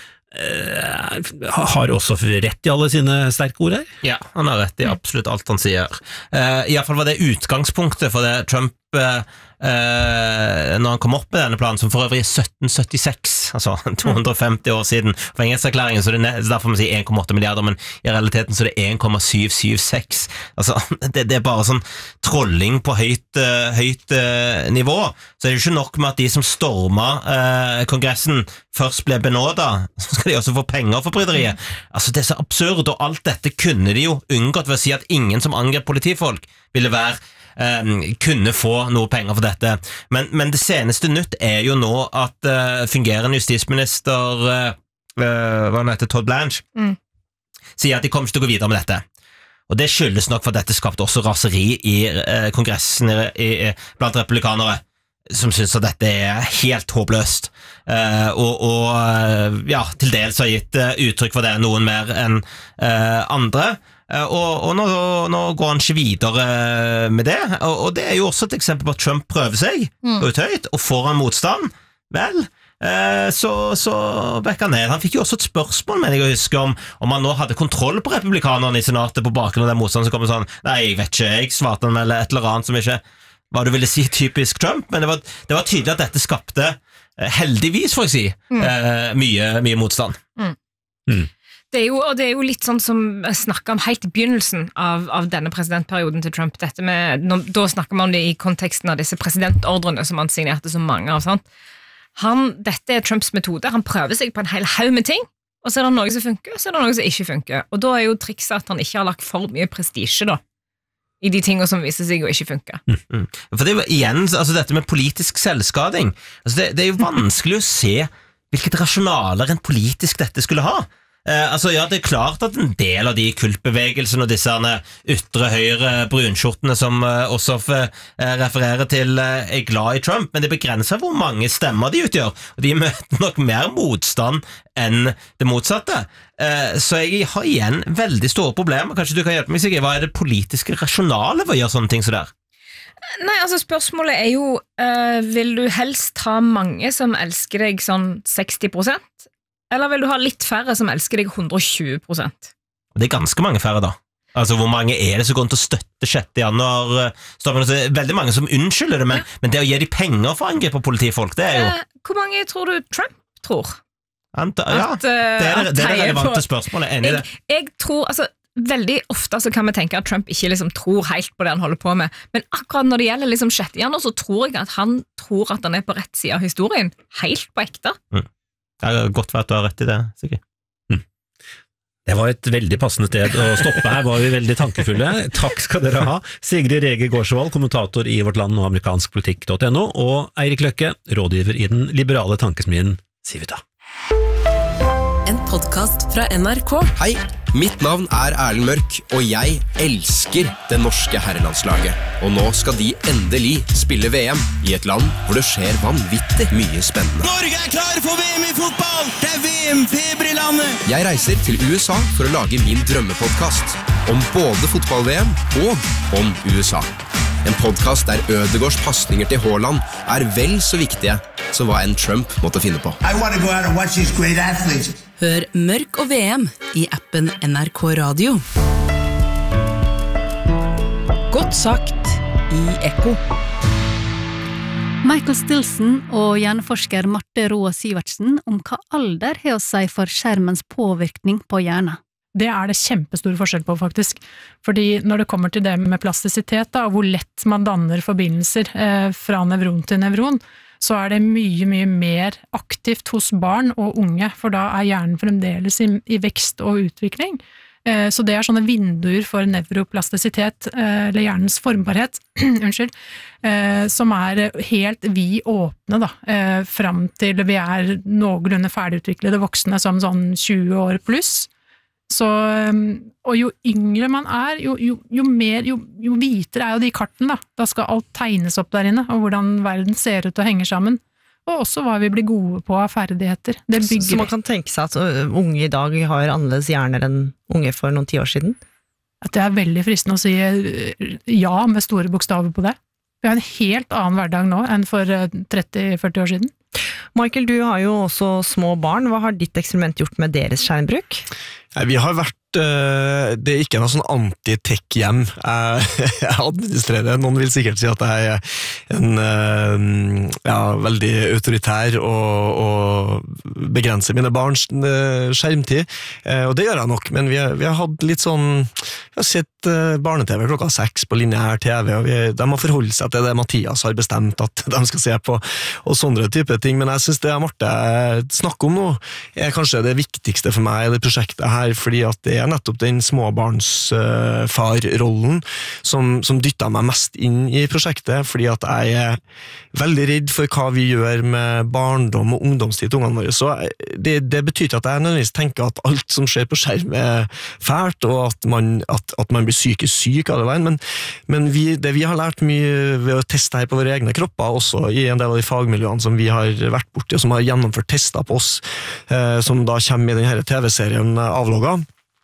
S3: har Ossoff rett i alle sine sterke ord her?
S2: Ja, han har rett i absolutt alt han sier. I hvert fall var det utgangspunktet for det Trump når han kom opp med denne planen, som for øvrig 1776, altså 250 år siden fengelserklæringen, så det er derfor man sier 1,8 milliarder, men i realiteten så er det 1,776. Altså, det er bare sånn trolling på høyt nivå. Så er det ikke nok med at de som stormet kongressen først ble benådet, så skal de også få penger for bryderiet. Altså, det er så absurd, og alt dette kunne de jo unngått ved å si at ingen som angrep politifolk ville kunne få noe penger for dette. Men det seneste nytt er jo nå at fungerende justisminister hva han heter, Todd Blanche sier at de kommer ikke til å gå videre med dette. Og det skyldes nok for at dette skapte også raseri i kongressen blant republikanere, som synes at dette er helt håpløst. Og ja, til dels har gitt uttrykk for det noen mer enn andre. Og nå går han ikke videre med det, og det er jo også et eksempel på at Trump prøver seg ut høyt, og får han motstand, vel, så backer han ned. Han fikk jo også et spørsmål, men jeg husker om han nå hadde kontroll på republikanerne i senatet på bakgrunn av den motstanden, så kom det sånn, nei, jeg vet ikke, jeg svarte han med et eller annet som ikke, hva du ville si typisk Trump, men det var tydelig at dette skapte heldigvis får jeg si, mye motstand.
S1: Det er jo litt sånn som jeg snakket om helt i begynnelsen av denne presidentperioden til Trump, da snakker man om det i konteksten av disse presidentordrene som han signerte så mange av, sant? Dette er Trumps metode, han prøver seg på en hel haug med ting, og så er det noe som funker, så er det noe som ikke funker, og da er jo trikset at han ikke har lagt for mye prestige da, i de tingene som viser seg å ikke funke.
S2: For det er igjen, altså dette med politisk selvskading, altså det er jo vanskelig å se hvilket rasjonaler en politisk dette skulle ha. Altså ja, det er klart at en del av de kultbevegelsene og disse ytre høyre brunskjortene som Ossoff refererer til er glad i Trump, men det begrenser hvor mange stemmer de utgjør, og de møter nok mer motstand enn det motsatte. Så jeg har igjen veldig store problemer. Kanskje du kan hjelpe meg, Sigrid, hva er det politiske rasjonale ved å gjøre sånne ting som der?
S1: Nei, altså spørsmålet er jo vil du helst ha mange som elsker deg sånn 60%? Eller vil du ha litt færre som elsker deg 120%?
S2: Det er ganske mange færre da. Altså hvor mange er det som går til å støtte 6. januar? Det er veldig mange som unnskylder det, men det å gi de penger for å angripe politifolk, det er jo...
S1: Hvor mange tror du Trump tror?
S2: Ja, det er det relevante spørsmålet. Enig i det?
S1: Jeg tror, altså veldig ofte så kan vi tenke at Trump ikke liksom tror helt på det han holder på med, men akkurat når det gjelder liksom 6. januar, så tror jeg at han tror at han er på rett side av historien, helt på ekte.
S2: Det er godt for at du har rett i det, Sigrid.
S3: Det var et veldig passende sted å stoppe her, var vi veldig tankefulle. Takk skal dere ha. Sigrid Rege Gårdsvold, kommentator i Vårt Land og amerikanskpolitikk.no, og Eirik Løkke, rådgiver i den liberale tankesmien Civita.
S6: En podcast fra NRK.
S7: Hei, mitt navn er Erlend Mørk, og jeg elsker det norske herrelandslaget. Og nå skal de endelig spille VM i et land hvor det skjer vanvittig mye spennende.
S8: Norge er klar for VM i fotball! Det er VM-feber i landet!
S7: Jeg reiser til USA for å lage min drømmepodcast om både fotball-VM og om USA. En podcast der Ødegaards passninger til Haaland er vel så viktige som hva en Trump måtte finne på.
S8: I want to go out and watch these great athletes.
S6: Hør Mørk og VM i appen NRK Radio. Godt sagt i Ekko.
S9: Michael Stilson og hjerneforsker Marte Roa Sivertsen om hva alder har å si for skjermens påvirkning på hjernen.
S10: Det er det kjempestor forskjell på, faktisk. Fordi når det kommer til det med plastisitet, da, og hvor lett man danner forbindelser fra nevron til nevron, så er det mye, mye mer aktivt hos barn og unge, for da er hjernen fremdeles i vekst og utvikling. Så det er sånne vinduer for nevroplastisitet, eller hjernens formbarhet, unnskyld, som er helt vidåpne da, fram til vi er noenlunde ferdigutviklede voksne som sånn 20 år pluss. Så, og jo yngre man er, jo hvitere er jo de kartene da. Da skal alt tegnes opp der inne, og hvordan verden ser ut og henger sammen. Og også hva vi blir gode på av ferdigheter. Det bygger.
S11: Så man kan tenke seg at unge i dag har annerledes hjerner enn unge for noen 10 år siden?
S10: At det er veldig fristende å si ja med store bokstaver på det. Vi har en helt annen hverdag nå enn for 30-40 år siden.
S11: Michael, du har jo også små barn. Hva har ditt eksperiment gjort med deres skjermbruk?
S12: Vi har vært, det er ikke noe sånn anti-tech-hjem jeg administrerer. Noen vil sikkert si at jeg er en veldig autoritær og begrenser mine barns skjermtid, og det gjør jeg nok, men vi har hatt litt sånn, vi har sett barne-TV klokka 6 på lineær TV, og de må forholde seg til det Mathias har bestemt at de skal se på, og sånne type ting, men jeg synes det Marte snakker om nå er kanskje det viktigste for meg i det prosjektet her, fordi at det er nettopp den småbarnsfarrollen som dytter meg mest inn i prosjektet, fordi at jeg er veldig redd for hva vi gjør med barndom og ungdomstid til ungene våre. Så det betyr ikke at jeg nødvendigvis tenker at alt som skjer på skjerm er fælt, og at man blir psykisk syk av det veien, men det vi har lært mye ved å teste her på våre egne kropper, også i en del av de fagmiljøene som vi har vært borti, og som har gjennomført tester på oss, som da kommer i denne TV-serien Avlogga,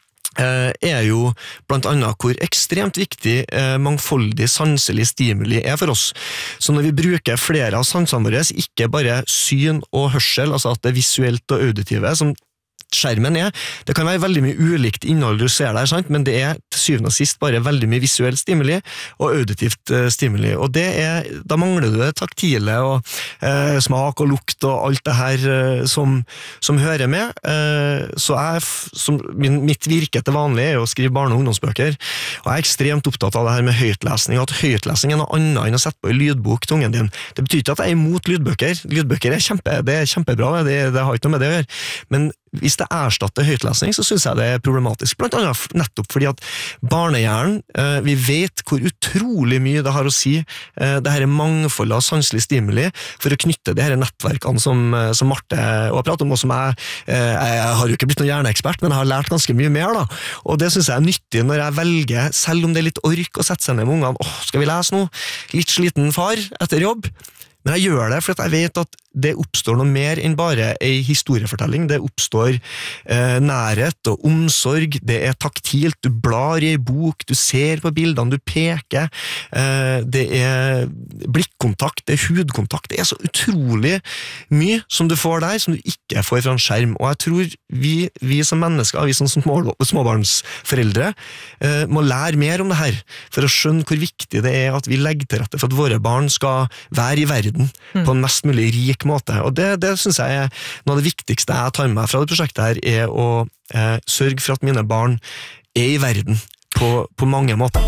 S12: er jo blant annet hvor ekstremt viktig mangfoldig sanselig stimuli er for oss. Så når vi bruker flere av sansene våre, ikke bare syn og hørsel, altså at det er visuelt og auditive, som skjermen er, det kan være veldig mye ulikt innhold du ser der, sant? Men det er til syvende og sist bare veldig mye visuell stimuli og auditivt stimuli, og da mangler du det taktile og smak og lukt og alt det her som hører med. Så mitt virke til vanlig å skrive barne- og ungdomsbøker, og jeg ekstremt opptatt av det her med høytlesning, at høytlesning noe annet enn å sette på en lydbok til ungen din. Det betyr ikke at jeg imot lydbøker. Lydbøker det kjempebra, det har ikke noe med det å gjøre. Men hvis det erstatter høytlesning, så synes jeg det problematisk. Blant annet nettopp fordi at barnehjernen, vi vet hvor utrolig mye det har å si, det her mangfoldet av sanselig stimuli, for å knytte de her nettverkene som Marte har pratet om, og som jeg har jo ikke blitt noen hjerneekspert, men jeg har lært ganske mye mer da. Og det synes jeg nyttig når jeg velger, selv om det litt ork å sette seg ned med ungene, skal vi lese noe? Litt sliten far etter jobb? Men jeg gjør det fordi jeg vet at det oppstår noe mer enn bare en historiefortelling. Det oppstår nærhet og omsorg, det taktilt, du blar i en bok, du ser på bildene, du peker, det blikkontakt, det hudkontakt, det så utrolig mye som du får der, som du ikke får fra en skjerm. Og jeg tror vi som mennesker, vi som småbarnsforeldre, må lære mer om det her, for å skjønne hvor viktig det at vi legger til rette for at våre barn skal være i verden på en mest mulig rik måte, og det synes jeg noe av det viktigste jeg tar med meg fra det prosjektet her, å sørge for at mine barn i verden på mange måter.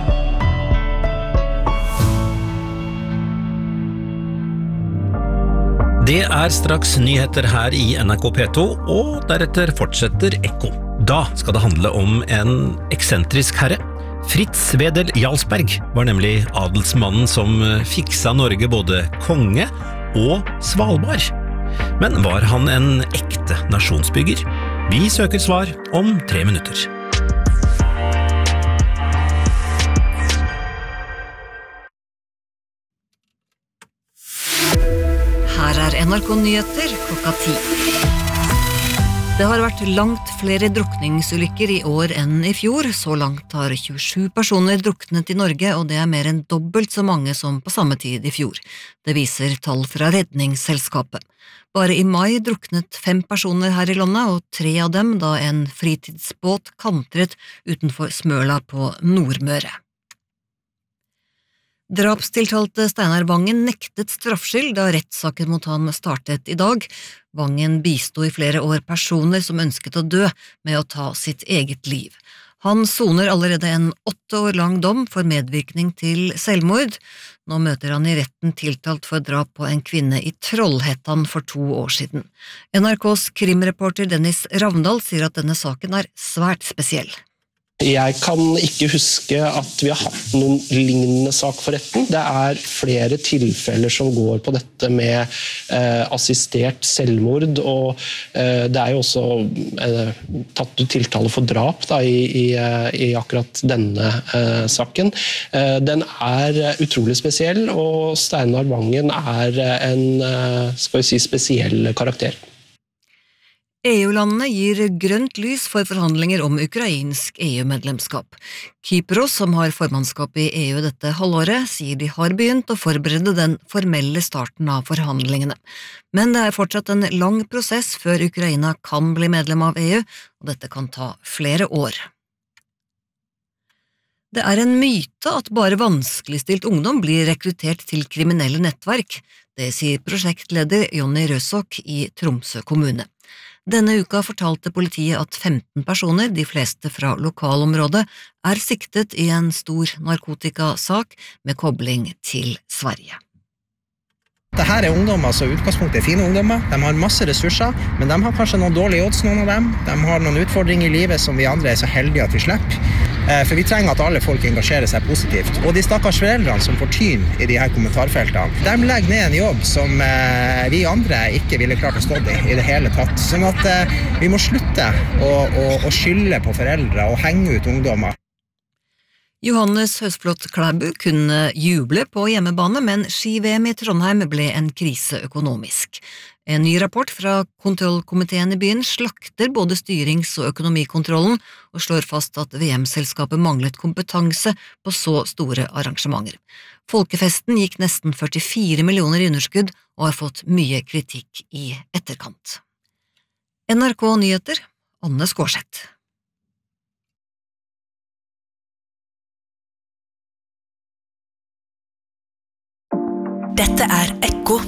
S3: Det straks nyheter her i NRK P2, og deretter fortsetter Ekko. Da skal det handle om en eksentrisk herre. Fritz Wedel Jarlsberg var nemlig adelsmannen som fiksa Norge både konge og Svalbard. Men var han en ekte nasjonsbygger? Vi søker svar om 3 minutter.
S13: Her NRK Nyheter klokka 10. Det har vært langt flere drukningsulykker i år enn i fjor. Så langt har 27 personer druknet i Norge, og det mer enn dobbelt så mange som på samme tid i fjor. Det viser tall fra Redningsselskapet. Bare i mai druknet 5 personer her i landet, og 3 av dem da en fritidsbåt kantret utenfor Smøla på Nordmøre. Drapstiltalte Steinar Vangen nektet straffskyld da rettssaken mot han startet i dag. Vangen bisto i flere år personer som ønsket å dø med å ta sitt eget liv. Han soner allerede en 8 år lang dom for medvirkning til selvmord. Nå møter han i retten tiltalt for drap på en kvinne i Trollhättan for 2 år siden. NRKs krimreporter Dennis Ravndal sier at denne saken svært spesiell.
S14: Jeg kan ikke huske at vi har hatt noen lignende sak for retten. Det flere tilfeller som går på dette med assistert selvmord, og det jo også tatt tiltale for drap da, i akkurat denne saken. Den utrolig spesiell, og Steinar Vangen en skal vi si, spesiell karakter.
S13: EU-landene gir grønt lys for forhandlinger om ukrainsk EU-medlemskap. Kypros, som har formannskap i EU dette halvåret, sier de har begynt å forberede den formelle starten av forhandlingene. Men det fortsatt en lang prosess før Ukraina kan bli medlem av EU, og dette kan ta flere år. Det en myte at bare vanskeligstilt ungdom blir rekruttert til kriminelle nettverk. Det sier prosjektleder Jonny Røsok i Tromsø kommune. Denne uka fortalte politiet at 15 personer, de fleste fra lokalområdet, siktet i en stor narkotikasak med kobling til Sverige.
S15: Dette ungdommer, så utgangspunktet fine ungdommer. De har masse ressurser, men de har kanskje noen dårlige odds, noen av dem. De har noen utfordringer i livet som vi andre så heldige at vi slipper. For vi trenger at alle folk engasjerer seg positivt. Og de stakkars foreldrene som får tyn i de her kommentarfeltene, de legger ned en jobb som vi andre ikke ville klart å stå i det hele tatt. Sånn at vi må slutte å skylde på foreldre og henge ut ungdommer.
S13: Johannes Høsflot Klæbu kunne juble på hjemmebane, men ski-VM i Trondheim ble en krise økonomisk. En ny rapport fra kontrollkomiteen i byen slakter både styrings- og økonomikontrollen og slår fast at VM-selskapet manglet kompetanse på så store arrangementer. Folkefesten gikk nesten 44 millioner i underskudd og har fått mye kritikk i etterkant. NRK Nyheter, Anne Skårseth.
S6: Dette Ekko.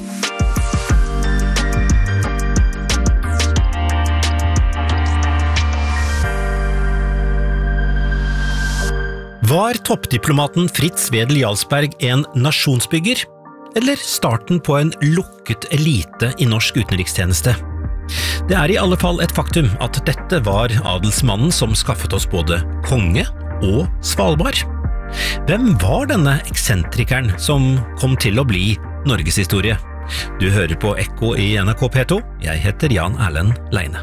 S3: Var toppdiplomaten Fritz Wedel Jarlsberg en nasjonsbygger, eller starten på en lukket elite i norsk utenrikstjeneste? Det I alle fall et faktum at dette var adelsmannen som skaffet oss både konge og Svalbard. Hvem var denne eksentrikeren som kom til å bli Norgeshistorie? Du hører på Ekko I NRK P2. Jeg heter Jan Erlend Leine.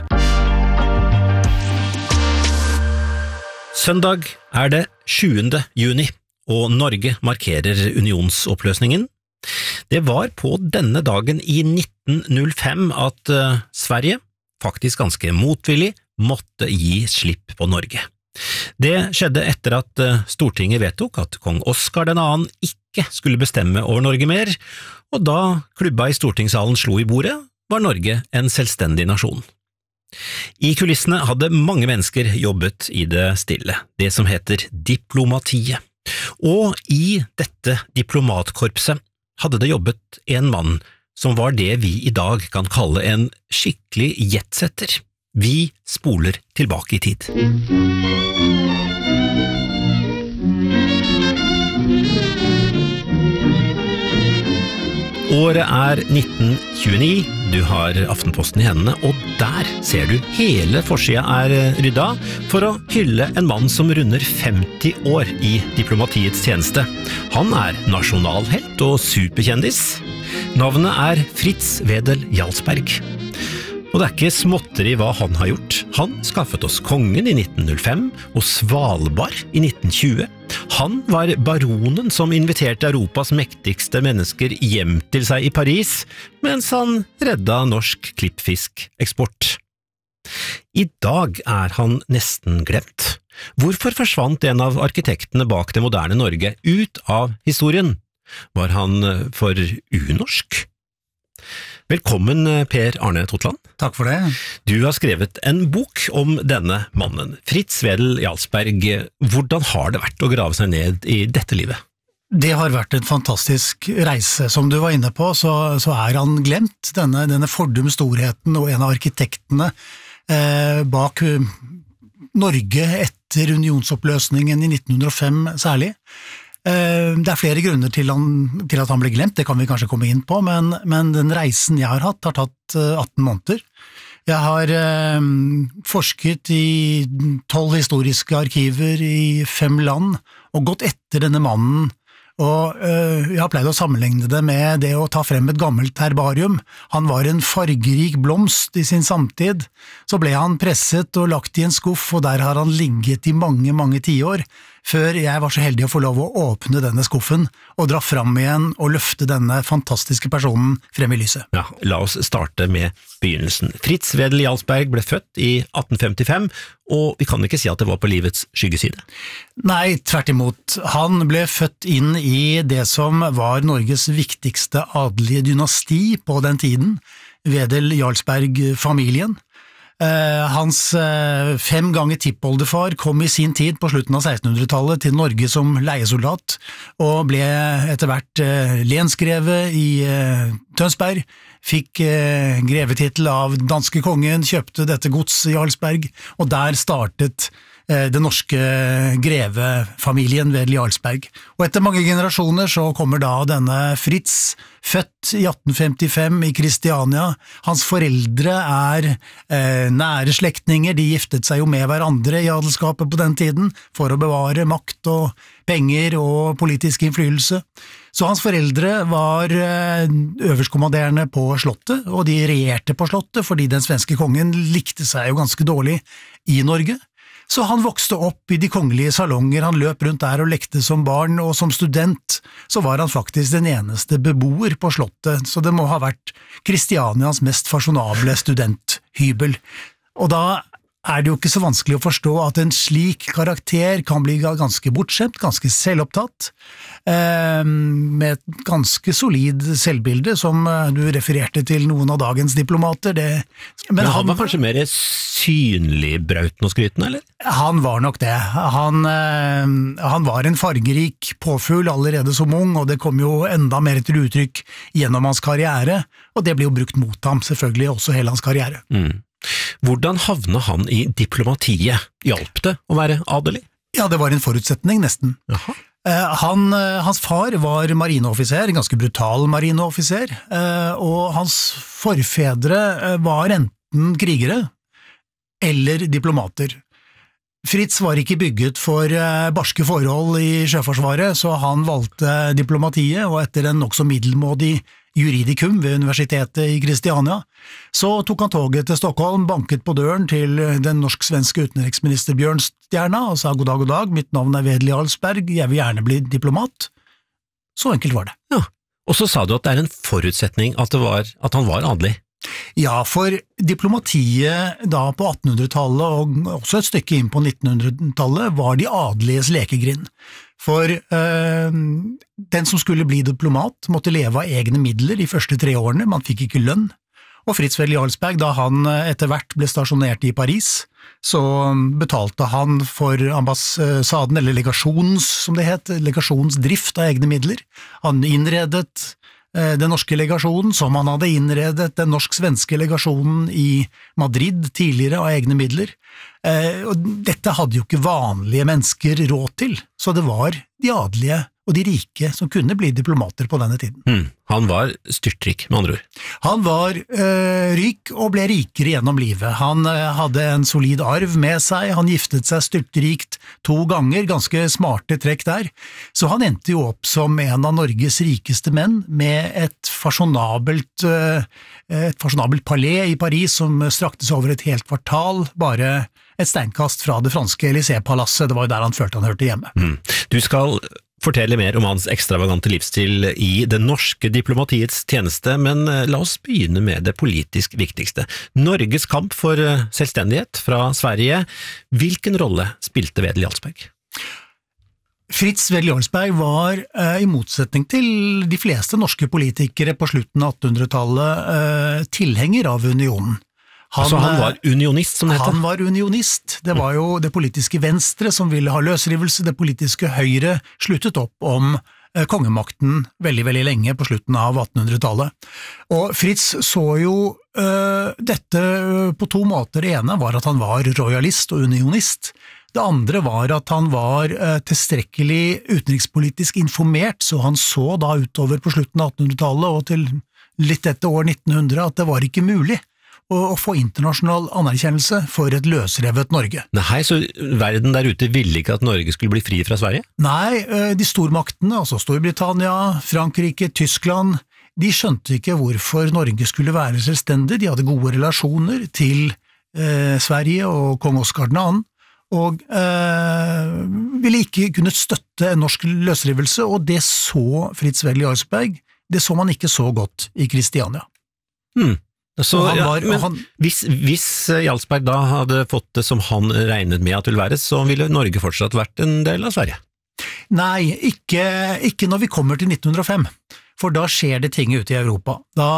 S3: Søndag det 7. juni, og Norge markerer unionsoppløsningen. Det var på denne dagen I 1905 at Sverige, faktisk ganske motvillig, måtte gi slipp på Norge. Det skjedde etter at Stortinget vedtok at kong Oskar II ikke skulle bestemme over Norge mer, og da klubba I stortingssalen slo I bordet, var Norge en selvstendig nasjon. I kulissene hadde mange mennesker jobbet I det stille, det som heter diplomatiet. Og I dette diplomatkorpset hadde det jobbet en mann som var det vi I dag kan kalle en skikkelig jetsetter. Vi spoler tilbake I tid. Året 1929, du har Aftenposten I hendene, og der ser du hele forsida rydda for å hylle en mann som runder 50 år I diplomatiets tjeneste. Han nasjonalhelt og superkjendis. Navnet Fritz Wedel Jarlsberg. Og det ikke småtteri hva han har gjort. Han skaffet oss kongen I 1905 og Svalbard I 1920. Han var baronen som inviterte Europas mektigste mennesker hjem til seg I Paris, mens han redda norsk klippfiskeksport. I dag han nesten glemt. Hvorfor forsvant en av arkitektene bak det moderne Norge ut av historien? Var han for unorsk? Velkommen Per Arne Totland.
S16: Takk for det.
S3: Du har skrevet en bok om denne mannen, Fritz Wedel Jarlsberg. Hvordan har det vært å grave seg ned I dette livet?
S16: Det har vært en fantastisk reise. Som du var inne på, så han glemt, denne fordum storheten og en av arkitektene bak Norge etter unionsoppløsningen I 1905 særlig. Det flere grunner til at han ble glemt, det kan vi kanskje komme inn på, men den reisen jeg har hatt har tatt 18 måneder. Jeg har forsket I 12 historiske arkiver I 5 land, og gått etter denne mannen, og jeg har pleid å sammenligne det med det å ta frem et gammelt herbarium. Han var en fargerik blomst I sin samtid, så ble han presset og lagt I en skuff, og der har han ligget I mange, mange tiår, før jeg var så heldig å få lov å åpne denne skuffen og dra fram igjen og løfte denne fantastiske personen frem I lyset.
S3: Ja, la oss starte med begynnelsen. Fritz Wedel Jarlsberg ble født I 1855, og vi kan ikke si at det var på livets skyggeside. Nei,
S16: tvert imot. Han ble født inn I det som var Norges viktigste adelige dynasti på den tiden, Wedel Jarlsberg-familien. Hans 5 ganger tippoldefar kom I sin tid på slutten av 1600-tallet til Norge som leiesoldat, og ble etter hvert lensgreve I Tønsberg, fikk grevetittel av danske kongen, kjøpte dette gods I Jarlsberg, og der startet den norske grevefamilien Wedel Jarlsberg. Og etter mange generasjoner så kommer da denne Fritz, født I 1855 I Kristiania. Hans foreldre nære slektninger, de giftet seg jo med hverandre I adelskapet på den tiden, for å bevare makt og penger og politisk innflytelse. Så hans foreldre var øverstkommanderende på slottet, og de regjerte på slottet, fordi den svenske kongen likte seg jo ganske dårlig I Norge. Så han vokste opp I de kongelige salonger, han løp rundt der og lekte som barn, og som student så var han faktisk den eneste beboer på slottet, så det må ha vært Kristianias mest fasjonable studenthybel. Og da det jo ikke så vanskelig å forstå at en slik karakter kan bli ganske bortskjemt, ganske selvopptatt, med et ganske solid selvbilde, som du refererte til noen av dagens diplomater.
S3: Men han var kanskje mer synlig brauten og skryten, eller?
S16: Han var nok det. Han var en fargerik påfugl allerede som ung, og det kom jo enda mer til uttrykk gjennom hans karriere, og det ble jo brukt mot ham, selvfølgelig også hele hans karriere.
S3: Hvordan havnet han i diplomatiet? Hjalp det å være adelig?
S16: Ja, det var en forutsetning, nesten. Hans far var marineoffiser, en ganske brutal marineoffiser, og hans forfedre var enten krigere eller diplomater. Fritz var ikke bygget for barske forhold i Sjøforsvaret, så han valgte diplomatiet, og etter en nokså middelmådig juridikum ved universitetet i Kristiania, så tok han toget til Stockholm, banket på døren til den norsk-svenske utenriksminister Bjørnstjerne og sa god dag, mitt navn Wedel Jarlsberg, jeg vil gjerne bli diplomat. Så enkelt var det.
S3: Ja, og så sa du at det en forutsetning at han var adelig.
S16: Ja, for diplomatiet da på 1800-tallet og også et stykke inn på 1900-tallet var de adeliges lekegrind. For den som skulle bli diplomat måtte leve av egne midler de første 3 årene, man fikk ikke lønn. Og Fritz Wedel Jarlsberg, da han etter hvert ble stasjonert i Paris, så betalte han for ambassaden, eller legasjonens, som det het, legasjonens drift av egne midler. Han innredet den norske legasjonen, som han hadde innredet den norsk-svenske legasjonen i Madrid tidligere av egne midler. Og dette hadde jo ikke vanlige mennesker råd til, så det var de adelige og de rike som kunne bli diplomater på denne tiden.
S3: Han var styrtrik, med andre ord.
S16: Han var rik og ble rikere gjennom livet. Han hadde en solid arv med seg, han giftet seg styrtrikt 2 ganger, ganske smarte trekk der, så han endte jo opp som en av Norges rikeste menn med et fasjonabelt palais i Paris som straktes over et helt kvartal, bare et steinkast fra det franske Élysée-palasset. Det var jo der han følte han hørte hjemme.
S3: Du skal fortelle mer om hans ekstravagante livsstil i det norske diplomatiets tjeneste, men la oss begynne med det politisk viktigste. Norges kamp for selvstendighet fra Sverige. Hvilken rolle spilte Wedel Jarlsberg?
S16: Fritz Wedel Jarlsberg var, i motsetning til de fleste norske politikere på slutten av 1800-tallet, tilhenger av unionen.
S3: Han var unionist, som det heter?
S16: Han var unionist. Det var jo det politiske venstre som ville ha løsrivelse, det politiske høyre sluttet opp om kongemakten veldig, veldig lenge på slutten av 1800-tallet. Og Fritz så jo dette på 2 måter. Det ene var at han var royalist og unionist. Det andre var at han var tilstrekkelig utenrikspolitisk informert, så han så da utover på slutten av 1800-tallet og til litt etter år 1900 at det var ikke mulig å få internasjonal anerkjennelse for et løsrevet Norge.
S3: Nei, så verden der ute ville ikke at Norge skulle bli fri fra Sverige?
S16: Nei, de stormaktene, altså Storbritannia, Frankrike, Tyskland, de skjønte ikke hvorfor Norge skulle være selvstendig. De hadde gode relasjoner til Sverige og kong Oscar II, og ville ikke kunne støtte en norsk løsrivelse, og det så Fritz Wedel Jarlsberg, det så man ikke så godt i Kristiania.
S3: Så, hvis Jarlsberg da hadde fått det som han regnet med at det ville være, så ville Norge fortsatt vært en del av Sverige?
S16: Nei, ikke når vi kommer til 1905, for da skjer det ting ute i Europa. Da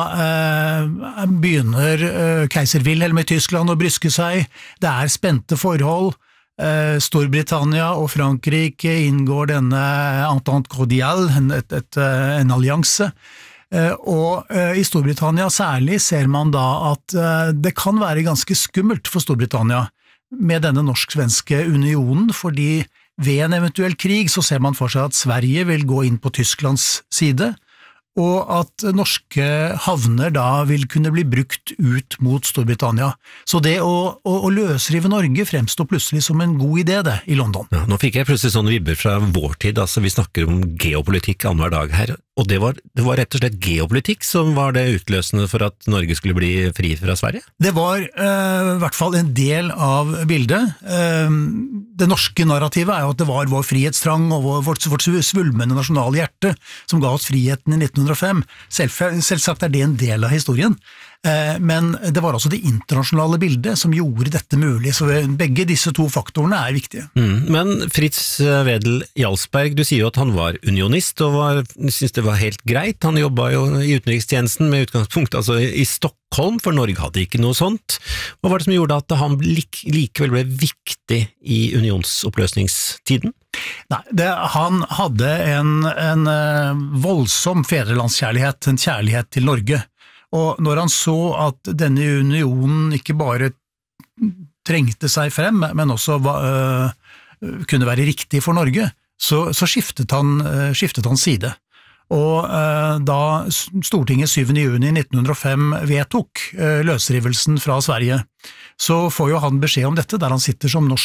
S16: begynner keiser Wilhelm i Tyskland å bryske seg, det spente forhold, Storbritannia og Frankrike inngår denne entente cordiale, en allianse, og i Storbritannia særlig ser man da at det kan være ganske skummelt for Storbritannia med denne norsk-svenske unionen, fordi ved en eventuell krig så ser man for seg at Sverige vil gå inn på Tysklands side, og at norske havner da vil kunne bli brukt ut mot Storbritannia. Så det å løsrive Norge fremstår plutselig som en god idé det, i London.
S3: Ja, nå fikk jeg plutselig sånne vibber fra vår tid, altså vi snakker om geopolitikk annenhver dag her, og det var rett og slett geopolitikk som var det utløsende for at Norge skulle bli fri fra Sverige?
S16: Det var i hvert fall en del av bildet. Det norske narrativet jo at det var vår frihetstrang og vårt svulmende nasjonale hjerte som ga oss friheten i 1905. Selvsagt det en del av historien, Men det var altså det internasjonale bildet som gjorde dette mulig, så begge disse to faktorene viktige.
S3: Men Fritz Wedel Jarlsberg, du sier jo at han var unionist, og syntes det var helt greit. Han jobbet jo i utenrikstjenesten med utgangspunkt altså i Stockholm, for Norge hadde ikke noe sånt. Hva var det som gjorde at han likevel ble viktig i unionsoppløsningstiden?
S16: Nei, han hadde en voldsom fedrelandskjærlighet, en kjærlighet til Norge. Og når han så at denne unionen ikke bare trengte seg frem, men også kunne være riktig for Norge, så skiftet han side. Og da Stortinget 7. juni 1905 vedtok løsrivelsen fra Sverige, så får jo han beskjed om dette, der han sitter som norsk